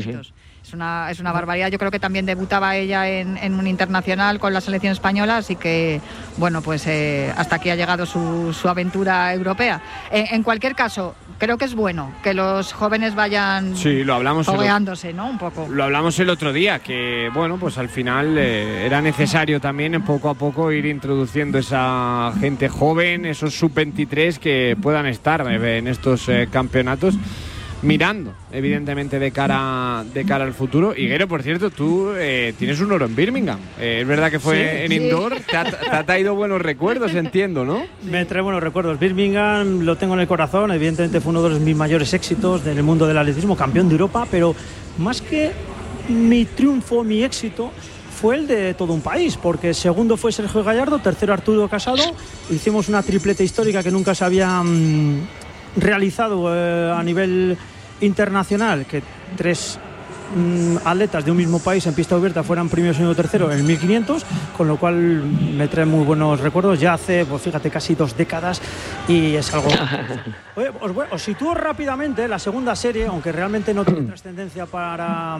Es una barbaridad. Yo creo que también debutaba ella en un internacional con la selección española, así que, bueno, pues hasta aquí ha llegado su aventura europea. En cualquier caso, creo que es bueno que los jóvenes vayan fogueándose, ¿no? Un poco. Lo hablamos el otro día, que, bueno, pues al final era necesario también poco a poco ir introduciendo esa gente joven, esos sub-23 que puedan estar en estos campeonatos, mirando evidentemente de cara al futuro. Higuero, por cierto, tú tienes un oro en Birmingham, es verdad que fue en indoor. Te ha traído buenos recuerdos, entiendo, ¿no? Me trae buenos recuerdos. Birmingham lo tengo en el corazón, evidentemente fue uno de mis mayores éxitos en el mundo del atletismo, campeón de Europa, pero más que mi triunfo, mi éxito fue el de todo un país, porque segundo fue Sergio Gallardo, tercero Arturo Casado. Hicimos una tripleta histórica que nunca se había realizado a nivel internacional, que tres atletas de un mismo país en pista abierta fueran primero, segundo, tercero en el 1500, con lo cual me trae muy buenos recuerdos. Ya hace, pues fíjate, casi 2 décadas, y es algo... Oye, os sitúo rápidamente la segunda serie, aunque realmente no tiene trascendencia para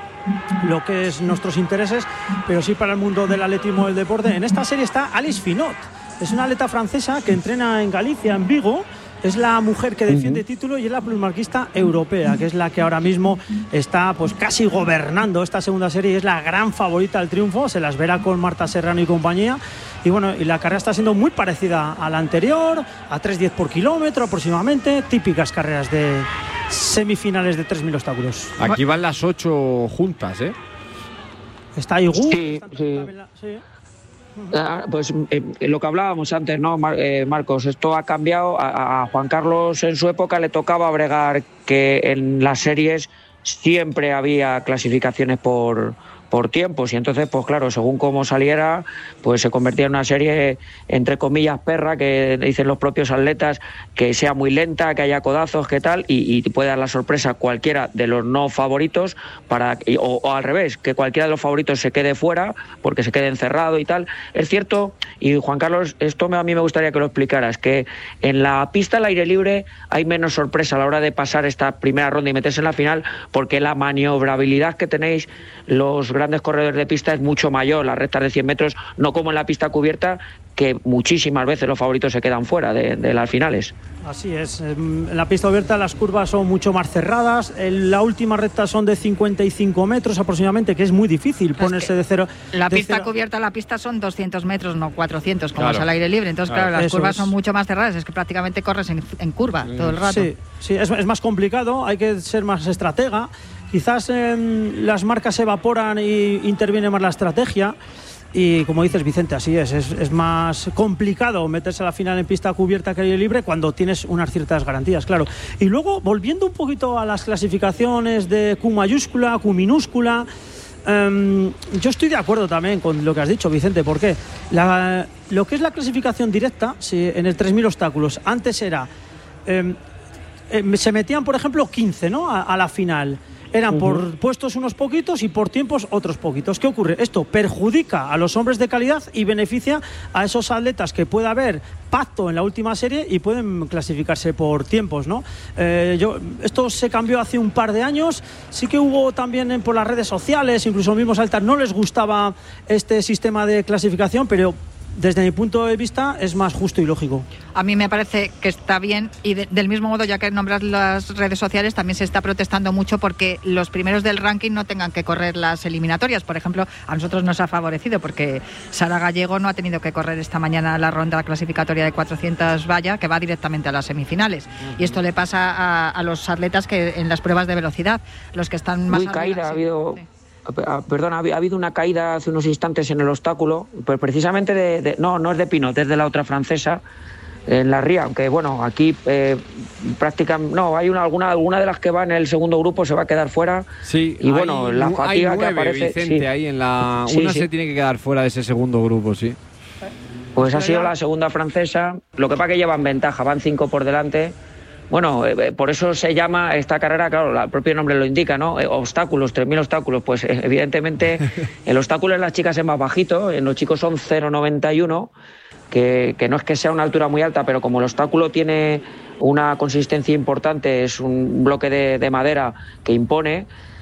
lo que es nuestros intereses, pero sí para el mundo del atletismo y del deporte. En esta serie está Alice Finot, es una atleta francesa que entrena en Galicia, en Vigo. Es la mujer que defiende título y es la plusmarquista europea, que es la que ahora mismo está pues casi gobernando esta segunda serie y es la gran favorita al triunfo. Se las verá con Marta Serrano y compañía. Y bueno, y la carrera está siendo muy parecida a la anterior, a 3:10 por kilómetro aproximadamente, típicas carreras de semifinales de 3.000 obstáculos. Aquí van las 8 juntas, ¿eh? Está Igu. Sí. Pues lo que hablábamos antes, ¿no, Marcos? Esto ha cambiado. A Juan Carlos en su época le tocaba bregar que en las series siempre había clasificaciones por tiempos, y entonces, pues claro, según cómo saliera, pues se convertía en una serie, entre comillas, perra, que dicen los propios atletas, que sea muy lenta, que haya codazos, que tal, y puede dar la sorpresa a cualquiera de los no favoritos, o al revés, que cualquiera de los favoritos se quede fuera, porque se quede encerrado y tal. Es cierto, y Juan Carlos, esto a mí me gustaría que lo explicaras, que en la pista al aire libre hay menos sorpresa a la hora de pasar esta primera ronda y meterse en la final, porque la maniobrabilidad que tenéis los grandes corredores de pista es mucho mayor, las rectas de 100 metros, no como en la pista cubierta, que muchísimas veces los favoritos se quedan fuera de las finales. Así es, en la pista abierta las curvas son mucho más cerradas, en la última recta son de 55 metros aproximadamente, que es muy difícil ponerse de cero. La pista cubierta, la pista son 200 metros, no 400, como es al aire libre, entonces claro, las curvas son mucho más cerradas, es que prácticamente corres en curva todo el rato. Sí, es más complicado, hay que ser más estratega. Quizás las marcas se evaporan y interviene más la estrategia. Y como dices, Vicente, así es más complicado meterse a la final en pista cubierta que aire libre cuando tienes unas ciertas garantías, claro. Y luego, volviendo un poquito a las clasificaciones de Q mayúscula, Q minúscula, yo estoy de acuerdo también con lo que has dicho, Vicente, porque lo que es la clasificación directa, si en el 3.000 obstáculos, antes era... se metían, por ejemplo, 15, ¿no? a la final. Eran por puestos unos poquitos y por tiempos otros poquitos. ¿Qué ocurre? Esto perjudica a los hombres de calidad y beneficia a esos atletas que pueda haber pacto en la última serie y pueden clasificarse por tiempos, ¿no? Esto se cambió hace un par de años. Sí que hubo también por las redes sociales, incluso los mismos atletas no les gustaba este sistema de clasificación, pero desde mi punto de vista es más justo y lógico. A mí me parece que está bien y del mismo modo, ya que nombras las redes sociales, también se está protestando mucho porque los primeros del ranking no tengan que correr las eliminatorias. Por ejemplo, a nosotros nos ha favorecido porque Sara Gallego no ha tenido que correr esta mañana la ronda clasificatoria de 400 valla, que va directamente a las semifinales. Y esto le pasa a los atletas que en las pruebas de velocidad, los que están más... caída, ha habido... Perdona, ha habido una caída hace unos instantes en el obstáculo, pues precisamente no es de Pinot, es de la otra francesa, en la Ría, aunque bueno, aquí prácticamente no, hay alguna de las que va en el segundo grupo se va a quedar fuera. Sí, y bueno, la fatiga 9, que aparece, Vicente, ahí en la una se tiene que quedar fuera de ese segundo grupo, sí. Pues ha sido la segunda francesa, lo que pasa que llevan ventaja, van 5 por delante. Bueno, por eso se llama esta carrera, claro, el propio nombre lo indica, ¿no? Obstáculos, 3.000 obstáculos. Pues evidentemente el obstáculo en las chicas es más bajito, en los chicos son 0,91, que no es que sea una altura muy alta, pero como el obstáculo tiene una consistencia importante, es un bloque de madera que impone,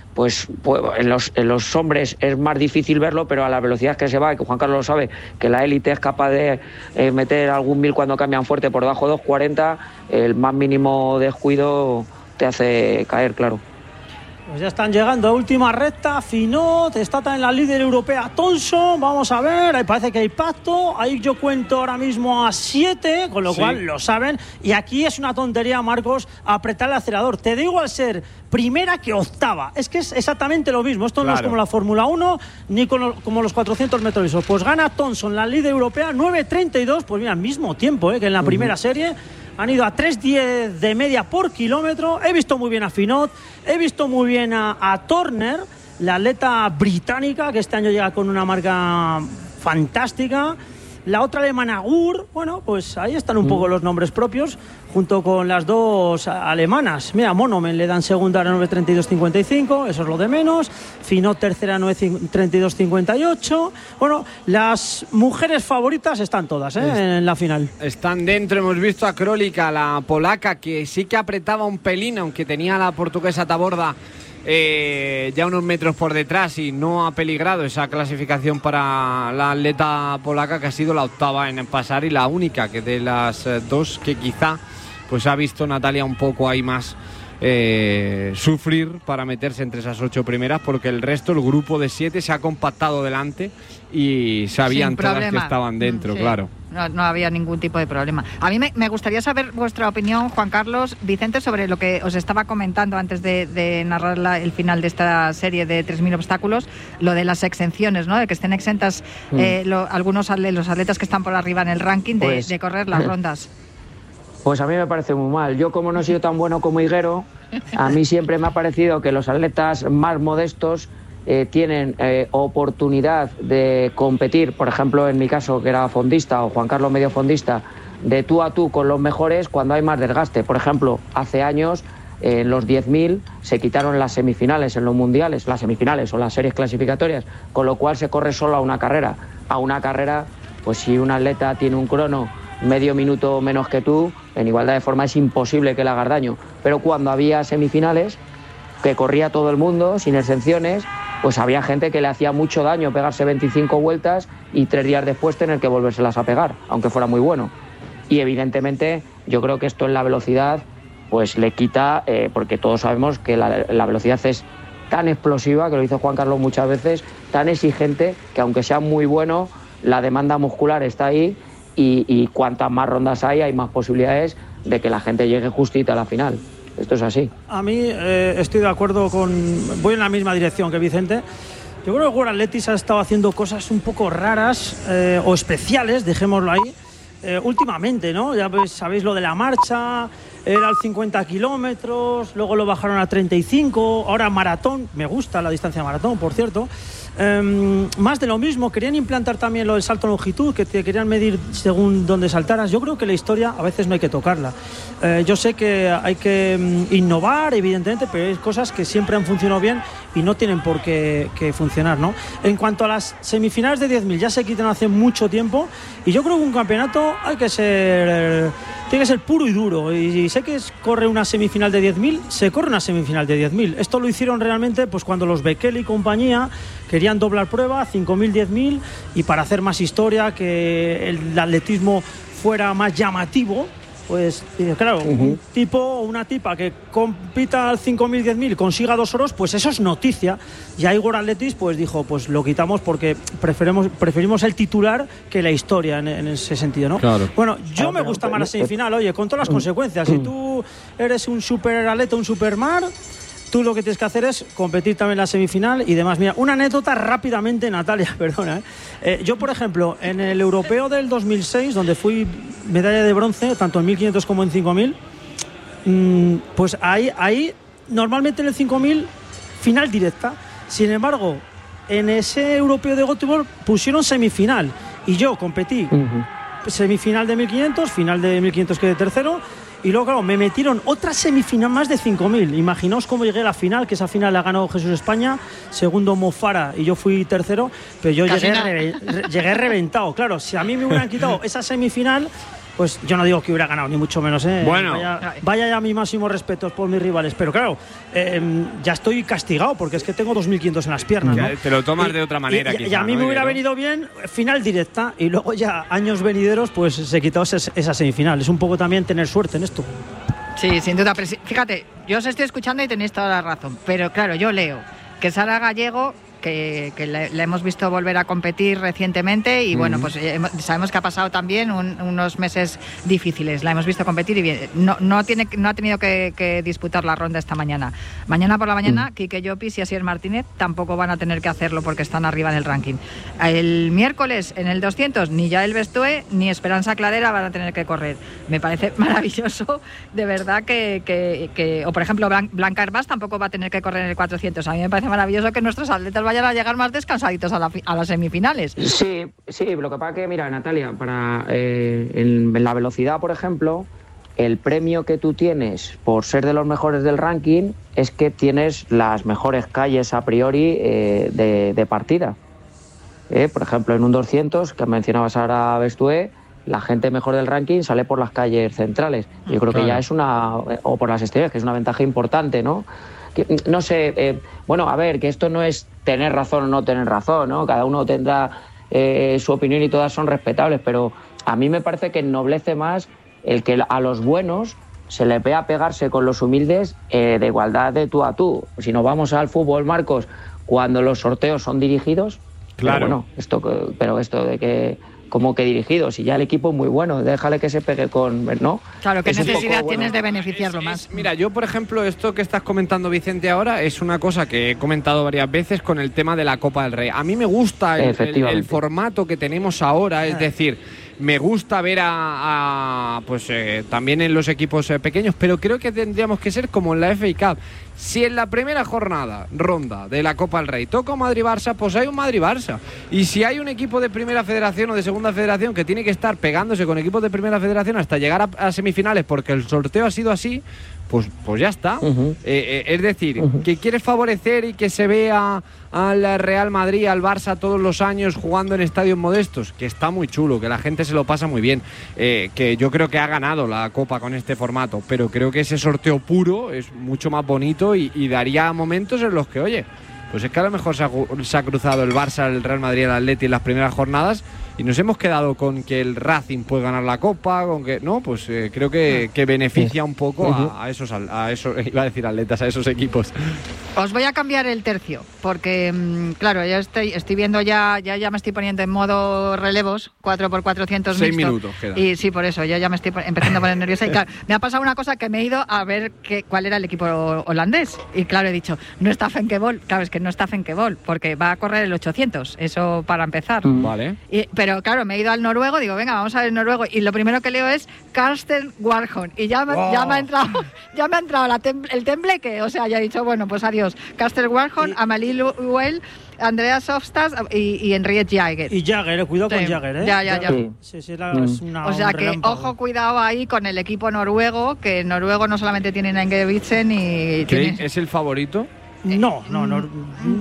pues en los hombres es más difícil verlo, pero a la velocidad que se va, que Juan Carlos lo sabe, que la élite es capaz de meter algún 1000 cuando cambian fuerte por debajo de 2.40, el más mínimo descuido te hace caer, claro. Pues ya están llegando a última recta. Finot, está también la líder europea Thompson. Vamos a ver, ahí parece que hay pacto. Ahí yo cuento ahora mismo a 7, con lo cual lo saben. Y aquí es una tontería, Marcos, apretar el acelerador. Te digo al ser primera que octava. Es que es exactamente lo mismo. Esto no es como la Fórmula 1 ni como los 400 metros lisos. Pues gana Thompson, la líder europea, 9.32. Pues mira, al mismo tiempo que en la primera serie. Han ido a 3.10 de media por kilómetro. He visto muy bien a Finot, he visto muy bien a Turner, la atleta británica, que este año llega con una marca fantástica. La otra alemana, Gur, bueno, pues ahí están un poco los nombres propios, junto con las dos alemanas. Mira, Monomen le dan segunda a 9.32.55, eso es lo de menos. Finot tercera a 9.32.58. Bueno, las mujeres favoritas están todas en la final. Están dentro, hemos visto a Królika, la polaca, que sí que apretaba un pelín, aunque tenía a la portuguesa Taborda ya unos metros por detrás, y no ha peligrado esa clasificación para la atleta polaca, que ha sido la octava en pasar y la única que de las dos que quizá pues ha visto Natalia un poco ahí más sufrir para meterse entre esas 8 primeras, porque el resto, el grupo de 7, se ha compactado delante y sabían todas que estaban dentro, claro. No había ningún tipo de problema. A mí me gustaría saber vuestra opinión, Juan Carlos, Vicente, sobre lo que os estaba comentando antes de narrar el final de esta serie de 3.000 obstáculos, lo de las exenciones, ¿no? De que estén exentas los atletas que están por arriba en el ranking de correr las rondas. Pues a mí me parece muy mal. Yo, como no he sido tan bueno como Higuero, a mí siempre me ha parecido que los atletas más modestos tienen oportunidad de competir, por ejemplo, en mi caso, que era fondista, o Juan Carlos medio fondista, de tú a tú con los mejores cuando hay más desgaste. Por ejemplo, hace años, en los 10.000 se quitaron las semifinales en los mundiales, las semifinales o las series clasificatorias, con lo cual se corre solo a una carrera. A una carrera, pues si un atleta tiene un crono medio minuto menos que tú, en igualdad de forma es imposible que le hagas daño. Pero cuando había semifinales, que corría todo el mundo, sin exenciones, pues había gente que le hacía mucho daño pegarse 25 vueltas y 3 días después tener que volvérselas a pegar, aunque fuera muy bueno. Y evidentemente yo creo que esto en la velocidad pues le quita, porque todos sabemos que la velocidad es tan explosiva, que lo hizo Juan Carlos muchas veces, tan exigente, que aunque sea muy bueno, la demanda muscular está ahí, y cuantas más rondas hay más posibilidades de que la gente llegue justita a la final. Esto es así. A mí estoy de acuerdo voy en la misma dirección que Vicente. Yo creo que World Athletics ha estado haciendo cosas un poco raras o especiales, dejémoslo ahí, últimamente, ¿no? Ya sabéis lo de la marcha, era al 50 kilómetros, luego lo bajaron a 35, ahora maratón, me gusta la distancia maratón, por cierto. Más de lo mismo, querían implantar también lo del salto a longitud, que te querían medir según dónde saltaras. Yo creo que la historia a veces no hay que tocarla. Yo sé que hay que innovar, evidentemente, pero hay cosas que siempre han funcionado bien y no tienen por qué funcionar, ¿no? En cuanto a las semifinales de 10.000, ya se quitan hace mucho tiempo, y yo creo que un campeonato tiene que ser puro y duro, y sé que corre una semifinal de 10.000, se corre una semifinal de 10.000. Esto lo hicieron realmente pues cuando los Bekele y compañía querían doblar prueba, 5.000, 10.000, y para hacer más historia, que el atletismo fuera más llamativo, pues claro, un tipo o una tipa que compita al 5.000, 10.000, consiga 2 oros, pues eso es noticia. Y ahí World Athletics pues dijo, pues lo quitamos porque preferimos el titular que la historia en ese sentido, ¿no? Claro. Bueno, yo me gusta más la semifinal, oye, con todas las consecuencias. Si tú eres un super atleta, un supermar, tú lo que tienes que hacer es competir también en la semifinal y demás. Mira, una anécdota rápidamente, Natalia, perdona. Yo, por ejemplo, en el europeo del 2006, donde fui medalla de bronce, tanto en 1.500 como en 5.000, pues ahí normalmente en el 5.000, final directa. Sin embargo, en ese europeo de Göteborg pusieron semifinal y yo competí semifinal de 1.500, final de 1.500 quedé tercero. Y luego, claro, me metieron otra semifinal más de 5.000. Imaginaos cómo llegué a la final, que esa final la ganó Jesús España, segundo Mo Farah y yo fui tercero, pero yo llegué reventado. Claro, si a mí me hubieran quitado esa semifinal, Pues yo no digo que hubiera ganado, ni mucho menos, ¿eh? Bueno. Vaya ya mi máximo respeto por mis rivales, pero claro, ya estoy castigado porque es que tengo 2.500 en las piernas, ¿no? Te lo tomas de otra manera, y a mí me hubiera venido bien final directa y luego ya años venideros pues se quitó esa semifinal. Es un poco también tener suerte en esto. Sí, sin duda. Fíjate, yo os estoy escuchando y tenéis toda la razón, pero claro, yo leo que Sara Gallego, que la hemos visto volver a competir recientemente y bueno, pues sabemos que ha pasado también unos meses difíciles, la hemos visto competir y bien, no ha tenido que disputar la ronda esta mañana. Mañana por la mañana, Quique Llopis y Asier Martínez tampoco van a tener que hacerlo porque están arriba en el ranking. El miércoles en el 200 ni Yael Bestué ni Esperanza Cladera van a tener que correr. Me parece maravilloso, de verdad que o por ejemplo Blanca Herbás tampoco va a tener que correr en el 400. A mí me parece maravilloso que nuestros atletas vayan a llegar más descansaditos a las semifinales. Sí, lo que pasa que, mira, Natalia, en la velocidad, por ejemplo, el premio que tú tienes por ser de los mejores del ranking es que tienes las mejores calles a priori de partida. Por ejemplo, en un 200, que mencionabas ahora Bestué, la gente mejor del ranking sale por las calles centrales. Yo creo que ya es o por las exteriores, que es una ventaja importante, ¿no? No sé, bueno, a ver, que esto no es tener razón o no tener razón, ¿no? Cada uno tendrá su opinión y todas son respetables, pero a mí me parece que ennoblece más el que a los buenos se les vea pegarse con los humildes de igualdad de tú a tú. Si nos vamos al fútbol, Marcos, cuando los sorteos son dirigidos, claro. Pero esto de que como que dirigidos, si ya el equipo es muy bueno, déjale que se pegue con, ¿no? Claro, ¿qué necesidad tienes de beneficiarlo más? Mira, yo por ejemplo, esto que estás comentando, Vicente, ahora es una cosa que he comentado varias veces con el tema de la Copa del Rey. A mí me gusta el formato que tenemos ahora, es decir, me gusta ver también en los equipos pequeños, pero creo que tendríamos que ser como en la FA Cup. Si en la primera ronda de la Copa del Rey toca un Madrid-Barça, pues hay un Madrid-Barça. Y si hay un equipo de primera federación o de segunda federación que tiene que estar pegándose con equipos de primera federación hasta llegar a semifinales porque el sorteo ha sido así, pues ya está. Es decir, que quieres favorecer y que se vea al Real Madrid, al Barça todos los años jugando en estadios modestos, que está muy chulo, que la gente se lo pasa muy bien, que yo creo que ha ganado la Copa con este formato, pero creo que ese sorteo puro es mucho más bonito y daría momentos en los que, oye, pues es que a lo mejor se ha cruzado el Barça, el Real Madrid, el Atleti en las primeras jornadas y nos hemos quedado con que el Racing puede ganar la Copa, con que no, pues creo que beneficia un poco a esos, iba a decir atletas, a esos equipos. Os voy a cambiar el tercio, porque claro, ya estoy viendo ya me estoy poniendo en modo relevos, 4x400 6 minutos quedan. Y sí, por eso, ya me estoy empezando a poner nerviosa. Y claro, me ha pasado una cosa que me he ido a ver cuál era el equipo holandés. Y claro, he dicho, no está Fenkebol. Claro, es que no está Fenkebol, porque va a correr el 800, eso para empezar. Vale. Pero claro, me he ido al noruego, digo, venga, vamos a ver el noruego. Y lo primero que leo es Karsten Warholm. Y ya me ha entrado el tembleque. O sea, ya he dicho, bueno, pues adiós. Karsten Warholm, Amalie Luel, Andreas Hofstad y Henriette Jaeger. Y Jaeger, cuidado con Jaeger, ¿eh? Ya. Sí, es una, o sea que, ojo, cuidado ahí con el equipo noruego, que en noruego no solamente tienen a Ingebrigtsen y... ¿Es el favorito? No. Bueno,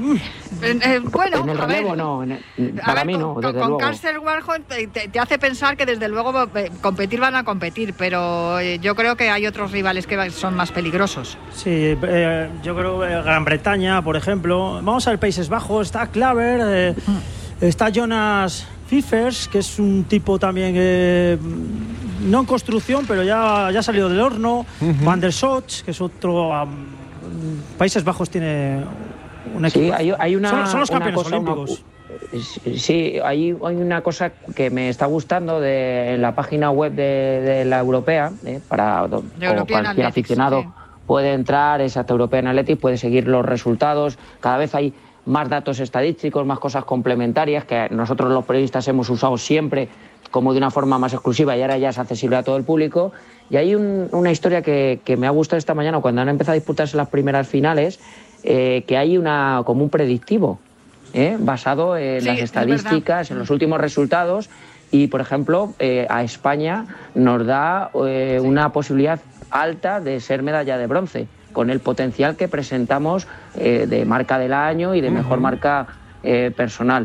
en el relevo no, para mí no, desde luego. Con Karsten Warholm te hace pensar que desde luego competir van a competir, pero yo creo que hay otros rivales que son más peligrosos. Sí, yo creo Gran Bretaña, por ejemplo. Vamos a ver Países Bajos, está Klaver, está Jonas Fiffers, que es un tipo también no en construcción, pero ya ha salido del horno. Van der Soch, que es otro... Países Bajos tiene un equipo. Sí, hay son los campeones olímpicos. Sí, hay una cosa que me está gustando en la página web de la Europea, para cualquier aficionado puede entrar, exacto, European Athletics, puede seguir los resultados. Cada vez hay más datos estadísticos, más cosas complementarias que nosotros los periodistas hemos usado siempre como de una forma más exclusiva y ahora ya es accesible a todo el público. Y hay una historia que me ha gustado esta mañana cuando han empezado a disputarse las primeras finales, que hay como un predictivo basado en las estadísticas, en los últimos resultados y, por ejemplo, a España nos da una posibilidad alta de ser medalla de bronce con el potencial que presentamos de marca del año y de mejor marca personal.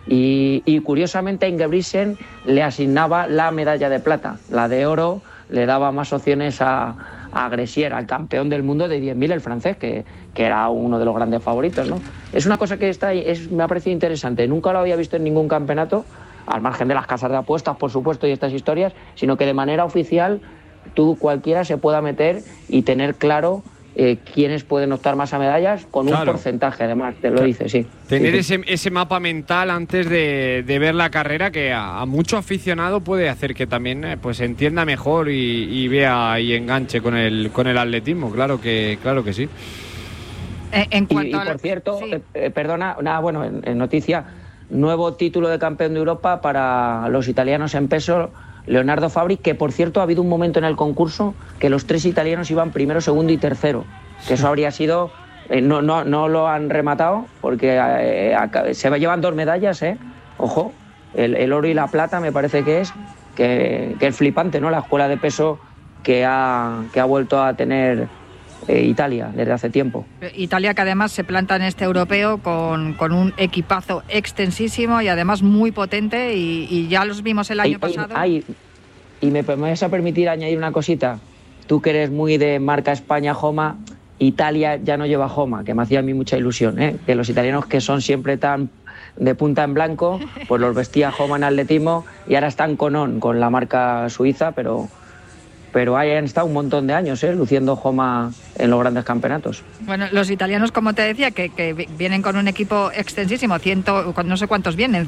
Y curiosamente Ingebrigtsen le asignaba la medalla de plata. La de oro le daba más opciones a Gressier, al campeón del mundo de 10.000, el francés, que era uno de los grandes favoritos, ¿no? Es una cosa que me ha parecido interesante. Nunca lo había visto en ningún campeonato, al margen de las casas de apuestas, por supuesto, y estas historias, sino que de manera oficial cualquiera se pueda meter y tener claro quiénes pueden optar más a medallas con un porcentaje, además, te lo dice, sí. Tener sí. Ese mapa mental antes de ver la carrera, que a mucho aficionado puede hacer que también pues entienda mejor y vea y enganche con el atletismo, claro que sí. En cuanto por cierto, perdona, bueno, en noticia, nuevo título de campeón de Europa para los italianos en peso, Leonardo Fabri, que por cierto ha habido un momento en el concurso que los 3 italianos iban primero, segundo y tercero, que eso habría sido, no lo han rematado porque se llevan 2 medallas, ojo, el oro y la plata me parece que es flipante, ¿no? La escuela de peso que ha vuelto a tener Italia desde hace tiempo. Italia, que además se planta en este europeo con un equipazo extensísimo y además muy potente, y ya los vimos el año pasado. Y me vas a permitir añadir una cosita. Tú que eres muy de marca España, Joma, Italia ya no lleva Joma, que me hacía a mí mucha ilusión, que los italianos, que son siempre tan de punta en blanco, pues los vestía Joma en atletismo, y ahora están con la marca suiza, pero ahí han estado un montón de años luciendo Joma en los grandes campeonatos. Bueno, los italianos, como te decía, que vienen con un equipo extensísimo, no sé cuántos vienen,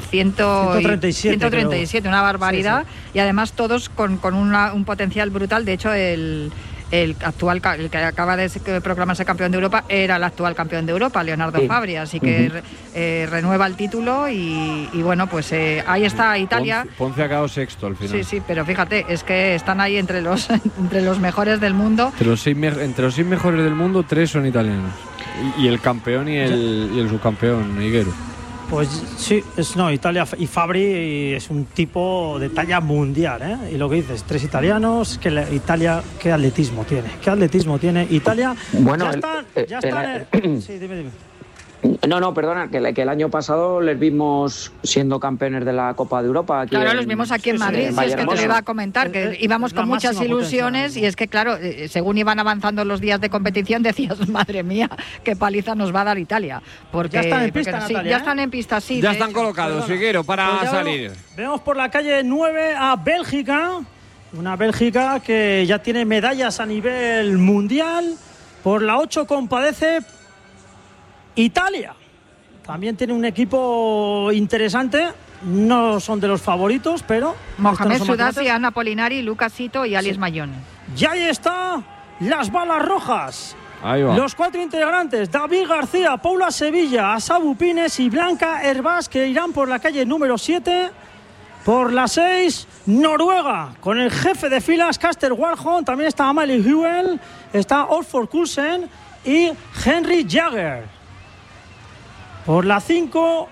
137, una barbaridad, sí. Y además todos con un potencial brutal. De hecho, el que acaba de proclamarse campeón de Europa era el actual campeón de Europa, Leonardo Fabri, así que renueva el título y bueno, pues ahí está Italia. Ponce ha quedado sexto al final. Sí, pero fíjate, es que están ahí entre los mejores del mundo. Entre los 6 mejores del mundo, 3 son italianos. Y el campeón y el subcampeón, Higuero. Pues sí, Italia, y Fabri es un tipo de talla mundial, Y lo que dices, 3 italianos, Italia, ¿qué atletismo tiene? Italia, bueno, ya están. Sí, dime. No, perdona, que el año pasado les vimos siendo campeones de la Copa de Europa. Claro, los vimos aquí en Madrid, sí, es que te lo iba a comentar, que íbamos con muchas ilusiones, y es que, claro, según iban avanzando los días de competición, decías, madre mía, qué paliza nos va a dar Italia. Porque, ya están en pista, Natalia, ya están en pista, sí. Ya están colocados, Higuero, para salir. Vemos por la calle 9 a Bélgica, una Bélgica que ya tiene medallas a nivel mundial. Por la 8 compadece Italia. También tiene un equipo interesante. No son de los favoritos, pero Mohamed Sudasi, Ana Polinari, Lucas Sito y Alice Mayón. Y ahí está las balas rojas. Ahí va. Los 4 integrantes: David García, Paula Sevilla, Asabu Pines y Blanca Herbás, que irán por la calle número 7. Por la 6, Noruega, con el jefe de filas Caster Warholm. También está Amalie Huel, está Olford Coulsen y Henry Jagger. Por la 5,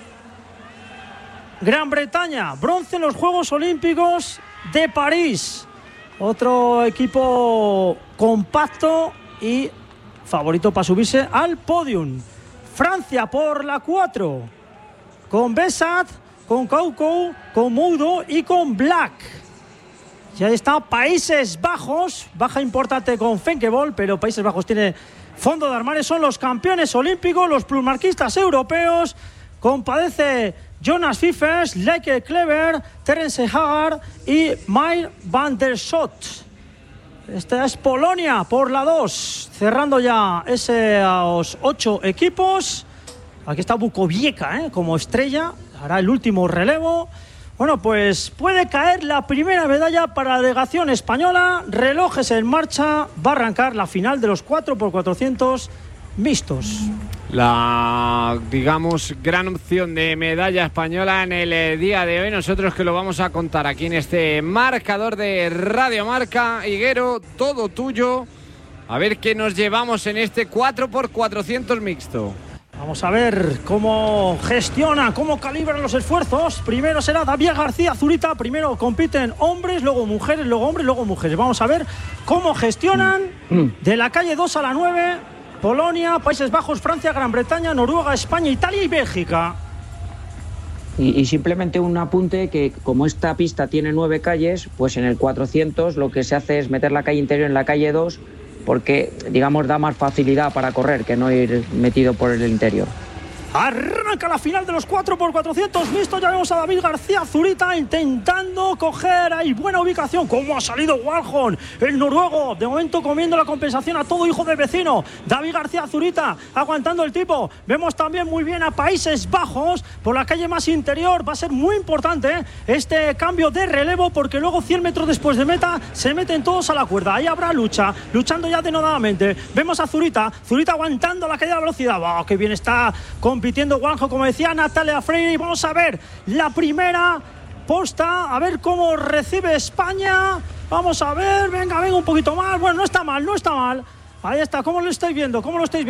Gran Bretaña, bronce en los Juegos Olímpicos de París. Otro equipo compacto y favorito para subirse al podium. Francia por la 4, con Bessat, con Kaukou, con Moudo y con Black. Y ahí está Países Bajos, baja importante con Fenkebol, pero Países Bajos tiene fondo de armario, son los campeones olímpicos, los plusmarquistas europeos. Compadece Jonas Fiffers, Leike Kleber, Terence Hagar y Meir van der Schot. Esta es Polonia por la 2, cerrando ya esos 8 equipos. Aquí está Bukowiecka, como estrella, hará el último relevo. Bueno, pues puede caer la primera medalla para la delegación española. Relojes en marcha, va a arrancar la final de los 4x400 mixtos. La, digamos, gran opción de medalla española en el día de hoy. Nosotros que lo vamos a contar aquí en este marcador de Radio Marca. Higuero, todo tuyo. A ver qué nos llevamos en este 4x400 mixto. Vamos a ver cómo gestiona, cómo calibran los esfuerzos. Primero será David García Zurita. Primero compiten hombres, luego mujeres, luego hombres, luego mujeres. Vamos a ver cómo gestionan de la calle 2 a la 9. Polonia, Países Bajos, Francia, Gran Bretaña, Noruega, España, Italia y Bélgica. Y simplemente un apunte que como esta pista tiene 9 calles, pues en el 400 lo que se hace es meter la calle interior en la calle 2 porque, digamos, da más facilidad para correr que no ir metido por el interior. Arranca la final de los 4x400 mixtos. Ya vemos a David García Zurita intentando coger ahí buena ubicación. ¿Cómo ha salido Waljon, el noruego? De momento comiendo la compensación a todo hijo de vecino. David García Zurita aguantando el tipo. Vemos también muy bien a Países Bajos por la calle más interior. Va a ser muy importante este cambio de relevo porque luego 100 metros después de meta se meten todos a la cuerda. Ahí habrá luchando ya denodadamente. Vemos a Zurita aguantando la caída de velocidad. ¡Wow! ¡Qué bien está compitiendo Juanjo! Como decía Natalia Freire. Y vamos a ver la primera posta, a ver cómo recibe España. Vamos a ver, venga un poquito más. Bueno, no está mal. Ahí está, ¿cómo lo estáis viendo?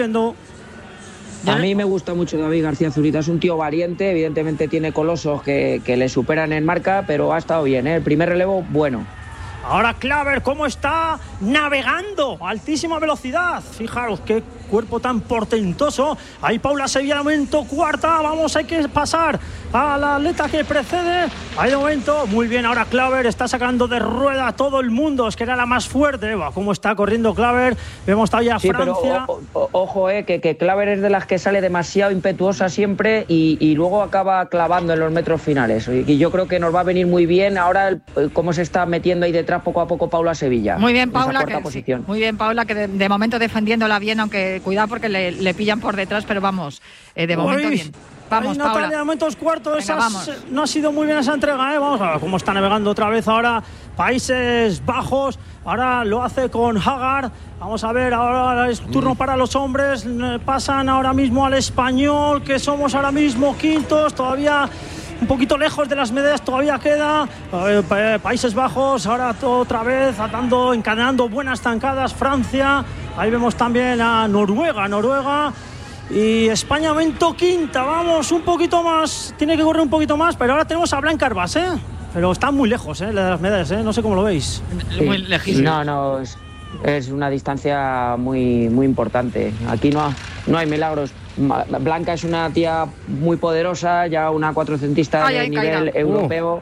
A mí me gusta mucho David García Zurita, es un tío valiente, evidentemente tiene colosos que le superan en marca, pero ha estado bien, ¿eh? El primer relevo, bueno. Ahora Claver, ¿cómo está navegando? Altísima velocidad. Fijaros qué cuerpo tan portentoso. Ahí Paula Sevilla, de momento cuarta. Vamos, hay que pasar a la atleta que precede. Ahí de momento, muy bien. Ahora Claver está sacando de rueda a todo el mundo. Es que era la más fuerte. ¿Cómo está corriendo Claver? Vemos todavía Francia. Pero ojo, que Claver es de las que sale demasiado impetuosa siempre y luego acaba clavando en los metros finales. Y yo creo que nos va a venir muy bien ahora cómo se está metiendo ahí detrás poco a poco Paula Sevilla. Muy bien, Paula, muy bien, Paula, que de momento defendiéndola bien, aunque cuidado porque le pillan por detrás, pero vamos, de momento bien. Vamos, Paula. Natalia, de momentos cuartos. No ha sido muy bien esa entrega, ¿eh? Vamos a ver cómo está navegando otra vez ahora Países Bajos. Ahora lo hace con Hagar. Vamos a ver, ahora es turno para los hombres. Pasan ahora mismo al español, que somos ahora mismo quintos. Todavía un poquito lejos de las medallas, todavía queda. Países Bajos, ahora otra vez encadenando buenas zancadas. Francia, ahí vemos también a Noruega. Y España momento quinta, vamos, un poquito más, tiene que correr un poquito más, pero ahora tenemos a Blanca Herbás, pero está muy lejos, de las medallas, no sé cómo lo veis. Sí. Muy lejísimo. No, es una distancia muy, muy importante. Aquí no hay milagros. Blanca es una tía muy poderosa, ya una cuatrocentista de nivel europeo.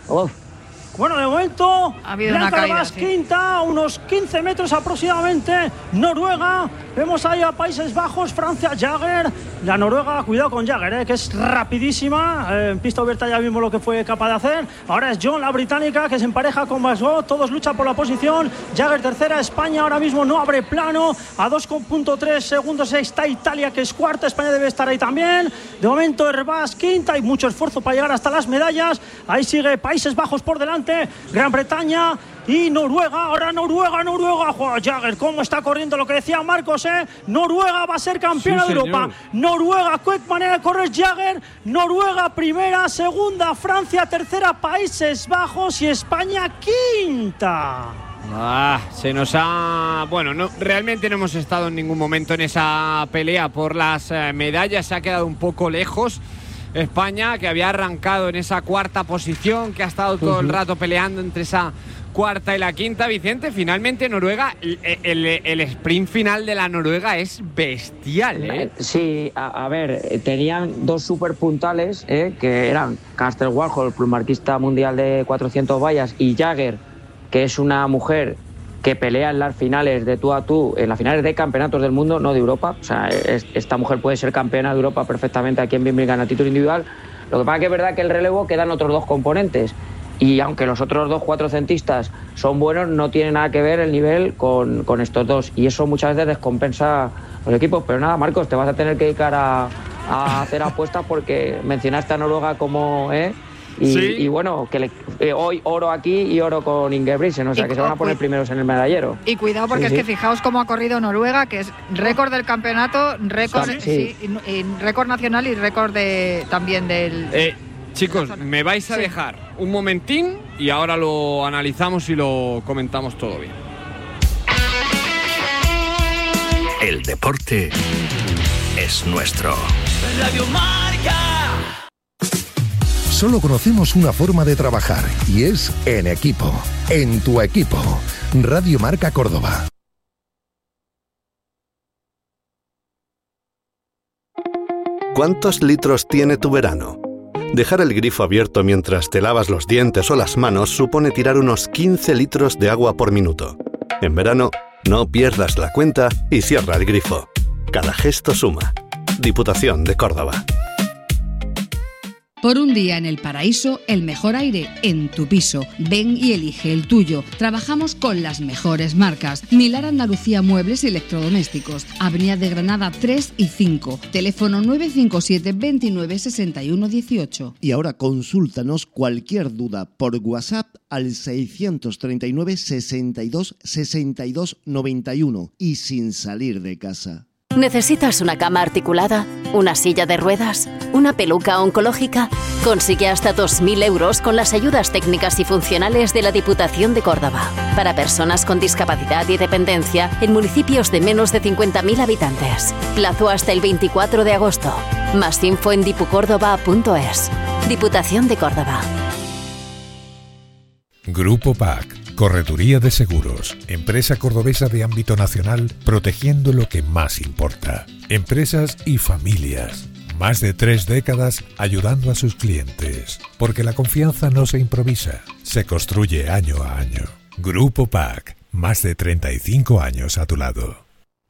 Bueno, de momento, ha habido Blanca Herbás quinta, a unos 15 metros aproximadamente. Noruega, vemos ahí a Países Bajos, Francia, Jagger. La Noruega, cuidado con Jagger, que es rapidísima. En pista abierta ya vimos lo que fue capaz de hacer. Ahora es John, la británica, que se empareja con Masgo. Todos luchan por la posición. Jagger tercera, España ahora mismo no abre plano. A 2,3 segundos está Italia, que es cuarta. España debe estar ahí también. De momento, Herbás quinta. Hay mucho esfuerzo para llegar hasta las medallas. Ahí sigue Países Bajos por delante. Gran Bretaña y Noruega. Ahora Noruega. Jagger, cómo está corriendo, lo que decía Marcos, Noruega va a ser campeona de Europa. Noruega, qué manera de correr Jagger. Noruega primera, segunda Francia, tercera Países Bajos y España quinta. Realmente no hemos estado en ningún momento en esa pelea por las medallas. Se ha quedado un poco lejos España, que había arrancado en esa cuarta posición, que ha estado todo el rato peleando entre esa cuarta y la quinta. Vicente, finalmente Noruega, el sprint final de la Noruega es bestial, Sí, a ver, tenían dos super puntales, que eran Castel Warhol, plumarquista mundial de 400 vallas, y Jagger, que es una mujer que pelea en las finales de tú a tú, en las finales de campeonatos del mundo, no de Europa. O sea, esta mujer puede ser campeona de Europa perfectamente aquí en Birmingham a título individual. Lo que pasa que es verdad que el relevo quedan otros dos componentes. Y aunque los otros dos cuatrocentistas son buenos, no tiene nada que ver el nivel con estos dos. Y eso muchas veces descompensa los equipos. Pero nada, Marcos, te vas a tener que dedicar a hacer apuestas porque mencionaste a Noruega como... Y bueno, que hoy oro aquí y oro con Ingebrigtsen, o sea que se van a poner primeros en el medallero. Y cuidado porque es que fijaos cómo ha corrido Noruega, que es récord del campeonato, récord nacional y récord también del... Chicos, me vais a dejar un momentín y ahora lo analizamos y lo comentamos todo bien. El deporte es nuestro. Radio Marca. Solo conocemos una forma de trabajar y es en equipo, en tu equipo. Radio Marca Córdoba. ¿Cuántos litros tiene tu verano? Dejar el grifo abierto mientras te lavas los dientes o las manos supone tirar unos 15 litros de agua por minuto. En verano, no pierdas la cuenta y cierra el grifo. Cada gesto suma. Diputación de Córdoba. Por un día en el paraíso, el mejor aire en tu piso. Ven y elige el tuyo. Trabajamos con las mejores marcas. Milar Andalucía Muebles y Electrodomésticos. Avenida de Granada 3 y 5. Teléfono 957 29 61 18. Y ahora consúltanos cualquier duda por WhatsApp al 639 62 62 91 y sin salir de casa. ¿Necesitas una cama articulada? ¿Una silla de ruedas? ¿Una peluca oncológica? Consigue hasta 2.000 euros con las ayudas técnicas y funcionales de la Diputación de Córdoba. Para personas con discapacidad y dependencia en municipios de menos de 50.000 habitantes. Plazo hasta el 24 de agosto. Más info en dipucórdoba.es. Diputación de Córdoba. Grupo PAC. Correduría de Seguros, empresa cordobesa de ámbito nacional, protegiendo lo que más importa. Empresas y familias. Más de 3 décadas ayudando a sus clientes. Porque la confianza no se improvisa, se construye año a año. Grupo PAC. Más de 35 años a tu lado.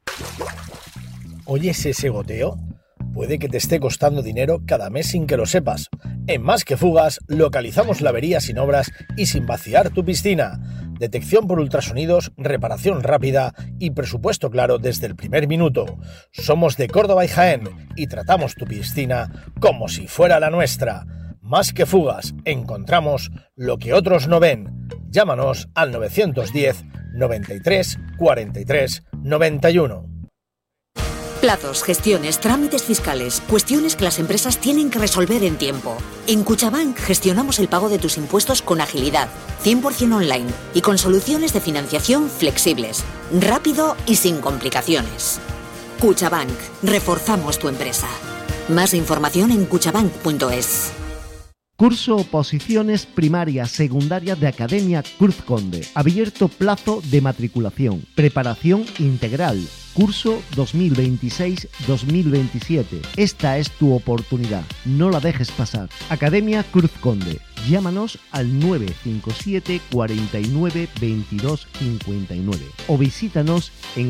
¿Oyes ese goteo? Puede que te esté costando dinero cada mes sin que lo sepas. En Más que Fugas localizamos la avería sin obras y sin vaciar tu piscina. Detección por ultrasonidos, reparación rápida y presupuesto claro desde el primer minuto. Somos de Córdoba y Jaén y tratamos tu piscina como si fuera la nuestra. Más que Fugas, encontramos lo que otros no ven. Llámanos al 910 93 43 91. Plazos, gestiones, trámites fiscales, cuestiones que las empresas tienen que resolver en tiempo. En Cuchabank gestionamos el pago de tus impuestos con agilidad, 100% online y con soluciones de financiación flexibles, rápido y sin complicaciones. Cuchabank, reforzamos tu empresa. Más información en cuchabank.es. Curso Oposiciones Primaria Secundaria de Academia Cruz Conde. Abierto plazo de matriculación. Preparación integral. Curso 2026-2027. Esta es tu oportunidad. No la dejes pasar. Academia Cruz Conde. Llámanos al 957 49 22 59 o visítanos en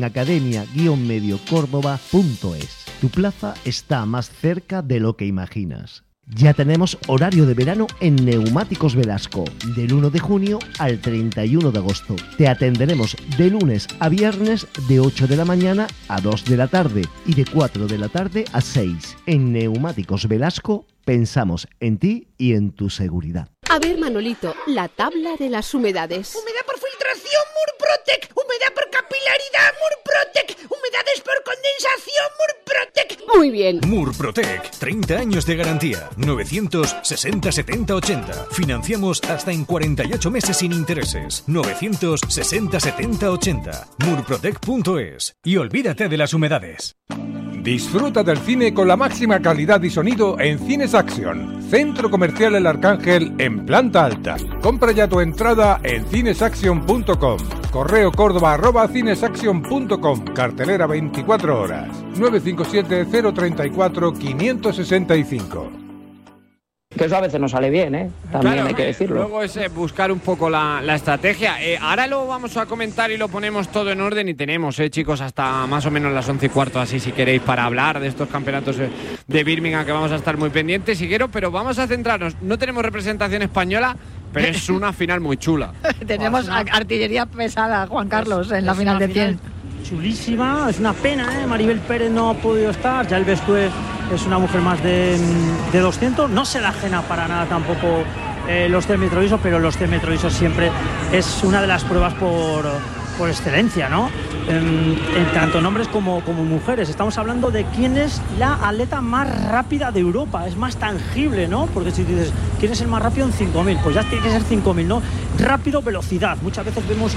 academia-mediocórdoba.es. Tu plaza está más cerca de lo que imaginas. Ya tenemos horario de verano en Neumáticos Velasco, del 1 de junio al 31 de agosto. Te atenderemos de lunes a viernes de 8 de la mañana a 2 de la tarde y de 4 de la tarde a 6. En Neumáticos Velasco pensamos en ti y en tu seguridad. A ver, Manolito, la tabla de las humedades. Humedad por filtración, Murprotec. Humedad por capilaridad, Murprotec. Humedades por condensación, Murprotec. Muy bien. Murprotec, 30 años de garantía. 960 70 80. Financiamos hasta en 48 meses sin intereses. 960 70 80. Murprotec.es. Y olvídate de las humedades. Disfruta del cine con la máxima calidad y sonido en Cines Action, Centro Comercial El Arcángel en planta alta. Compra ya tu entrada en cinesaction.com. Correo córdoba@cinesaction.com. Cartelera 24 horas. 957 034 565. Que eso a veces no sale bien, también claro, hay que decirlo. Luego es buscar un poco la estrategia. Ahora lo vamos a comentar y lo ponemos todo en orden y tenemos, chicos, hasta más o menos las 11:15, así si queréis, para hablar de estos campeonatos de Birmingham, que vamos a estar muy pendientes, si quiero, pero vamos a centrarnos. No tenemos representación española, pero es una final muy chula. Tenemos artillería pesada, Juan Carlos, en la final de 100. Chulísima, es una pena, Maribel Pérez no ha podido estar, ya el Bestué es una mujer más de 200, no se la ajena para nada tampoco los 100 metros lisos, pero los 100 metros lisos siempre es una de las pruebas por excelencia, ¿no? En tanto en hombres como mujeres. Estamos hablando de quién es la atleta más rápida de Europa, es más tangible, ¿no? Porque si dices, ¿quién es el más rápido en 5.000? Pues ya tiene que ser 5.000, ¿no? Rápido, velocidad. Muchas veces vemos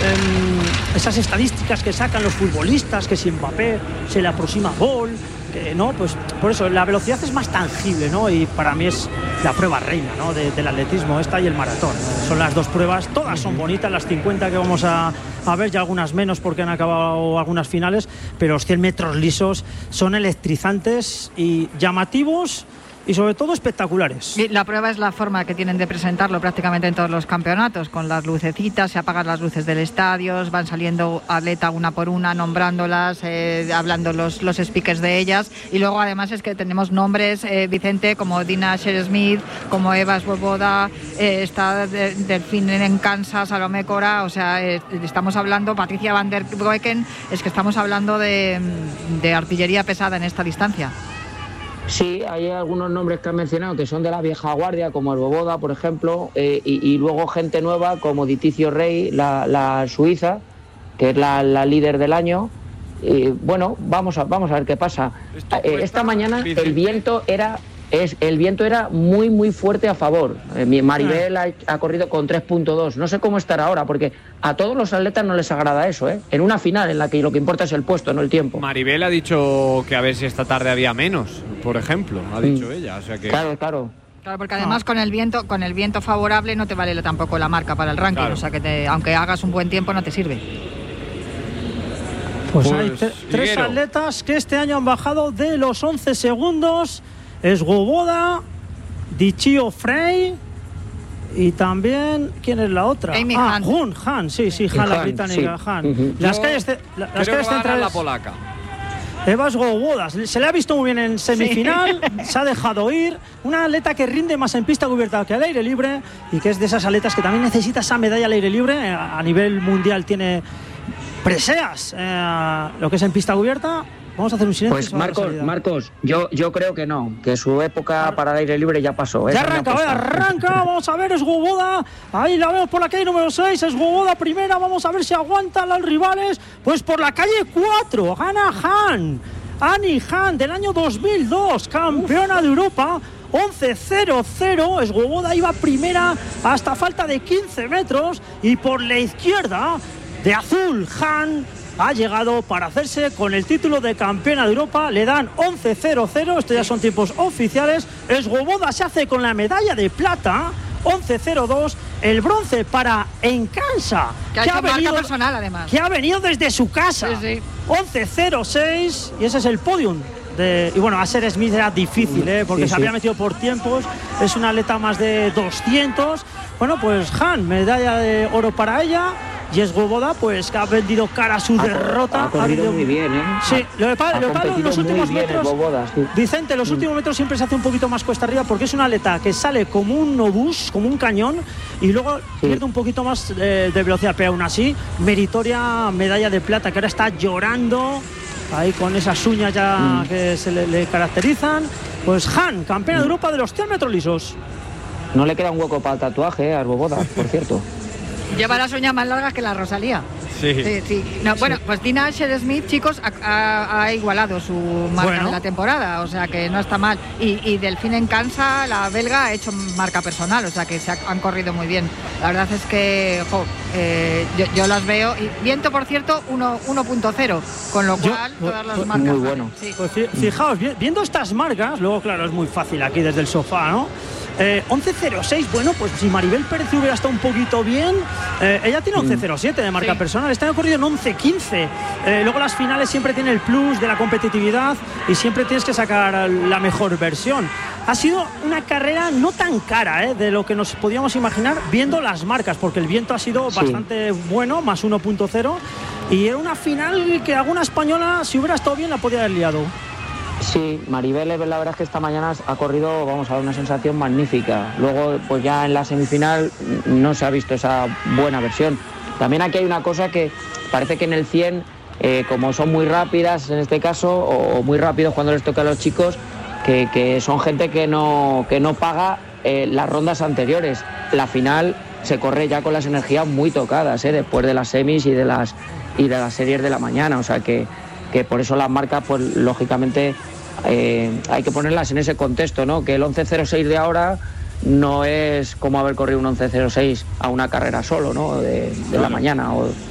esas estadísticas que sacan los futbolistas, que si Mbappé se le aproxima gol, ¿no? Pues por eso la velocidad es más tangible, ¿no? Y para mí es la prueba reina, ¿no? Del atletismo, esta y el maratón. Son las dos pruebas, todas son bonitas, las 50 que vamos a ver, ya algunas menos porque han acabado algunas finales, pero los 100 metros lisos son electrizantes y llamativos y sobre todo espectaculares. Y la prueba es la forma que tienen de presentarlo prácticamente en todos los campeonatos, con las lucecitas, se apagan las luces del estadio, van saliendo atletas una por una, nombrándolas, hablando los speakers de ellas, y luego además es que tenemos nombres, Vicente, como Dina Asher-Smith, como Eva Svoboda, está Delfine en Kansas, Salomé Cora, o sea, estamos hablando, Patricia van der Broeken, es que estamos hablando de artillería pesada en esta distancia. Sí, hay algunos nombres que han mencionado que son de la vieja guardia, como el Svoboda, por ejemplo, y luego gente nueva como Diticio Rey, la suiza, que es la líder del año. Bueno, vamos a ver qué pasa. Esta mañana el viento era muy muy fuerte a favor. Maribel ha corrido con 3.2. No sé cómo estará ahora, porque a todos los atletas no les agrada eso, en una final en la que lo que importa es el puesto, no el tiempo. Maribel ha dicho que a ver si esta tarde había menos, por ejemplo, ha dicho ella, o sea que... Claro. Claro, porque además con el viento favorable no te vale tampoco la marca para el ranking, claro. O sea que aunque hagas un buen tiempo no te sirve. Pues hay tres atletas que este año han bajado de los 11 segundos. Svoboda, Diticio Frey y también, ¿quién es la otra? Amy Han. Han, sí, Han, la británica, sí. Han. Las calles centrales. La polaca. Eva Svoboda, se le ha visto muy bien en semifinal, se ha dejado ir, una atleta que rinde más en pista cubierta que al aire libre y que es de esas atletas que también necesita esa medalla al aire libre. A nivel mundial tiene preseas, lo que es en pista cubierta. Vamos a hacer un silencio. Pues Marcos, yo creo que no, que su época para el aire libre ya pasó. Ya arranca, vamos a ver, Svoboda, ahí la vemos por la calle número 6, Svoboda primera, vamos a ver si aguantan los rivales, pues por la calle 4, gana Annie Han, del año 2002, campeona de Europa, 11.00, Svoboda iba primera hasta falta de 15 metros, y por la izquierda, de azul, Han ha llegado para hacerse con el título de campeona de Europa. Le dan 11.00, estos ya son tiempos oficiales. Svoboda se hace con la medalla de plata, 11.02, el bronce para Encansa, que ha venido personal, además, que ha venido desde su casa, 11.06, y ese es el podium. Y bueno, Asher Smith era difícil, porque se había metido por tiempos, es una atleta más de 200. Bueno, pues Han, medalla de oro para ella. Y Svoboda, pues que ha vendido cara a su derrota. Ha corrido muy bien, Sí, lo de los últimos metros, Svoboda, sí. Vicente, los últimos metros siempre se hace un poquito más cuesta arriba porque es una atleta que sale como un obús, como un cañón, y luego pierde un poquito más de velocidad, pero aún así, meritoria medalla de plata, que ahora está llorando, ahí con esas uñas ya que se le caracterizan. Pues Han, campeona de Europa de los 100 metros lisos. No le queda un hueco para el tatuaje, a Svoboda, por cierto. Lleva las uñas más largas que la Rosalía. Sí. No, bueno, pues Dina Asher-Smith, chicos, ha igualado su marca de la temporada, o sea que no está mal. Y Delfine en Kansas, la belga, ha hecho marca personal, o sea que han corrido muy bien. La verdad es que yo las veo. Y viento, por cierto, 1.0, con lo cual todas las marcas. Muy bueno. Sí. Pues fijaos, viendo estas marcas, luego claro, es muy fácil aquí desde el sofá, ¿no? 11.06, bueno, pues si Maribel Pérez hubiera estado un poquito bien, ella tiene 11.07 de marca personal, este año ha corrido en 11.15. Luego las finales siempre tienen el plus de la competitividad y siempre tienes que sacar la mejor versión. Ha sido una carrera no tan cara de lo que nos podíamos imaginar viendo las marcas, porque el viento ha sido bastante bueno, más 1.0, y era una final que alguna española, si hubiera estado bien, la podía haber liado. Sí, Maribel, la verdad es que esta mañana ha corrido, vamos a ver, una sensación magnífica. Luego, pues ya en la semifinal no se ha visto esa buena versión. También aquí hay una cosa que parece que en el 100, como son muy rápidas en este caso, o muy rápidos cuando les toca a los chicos, que son gente que no paga las rondas anteriores. La final se corre ya con las energías muy tocadas, después de las semis y de las series de la mañana. O sea que por eso las marcas, pues lógicamente hay que ponerlas en ese contexto, ¿no? Que el 11.06 de ahora no es como haber corrido un 11.06 a una carrera solo, ¿no? De la mañana.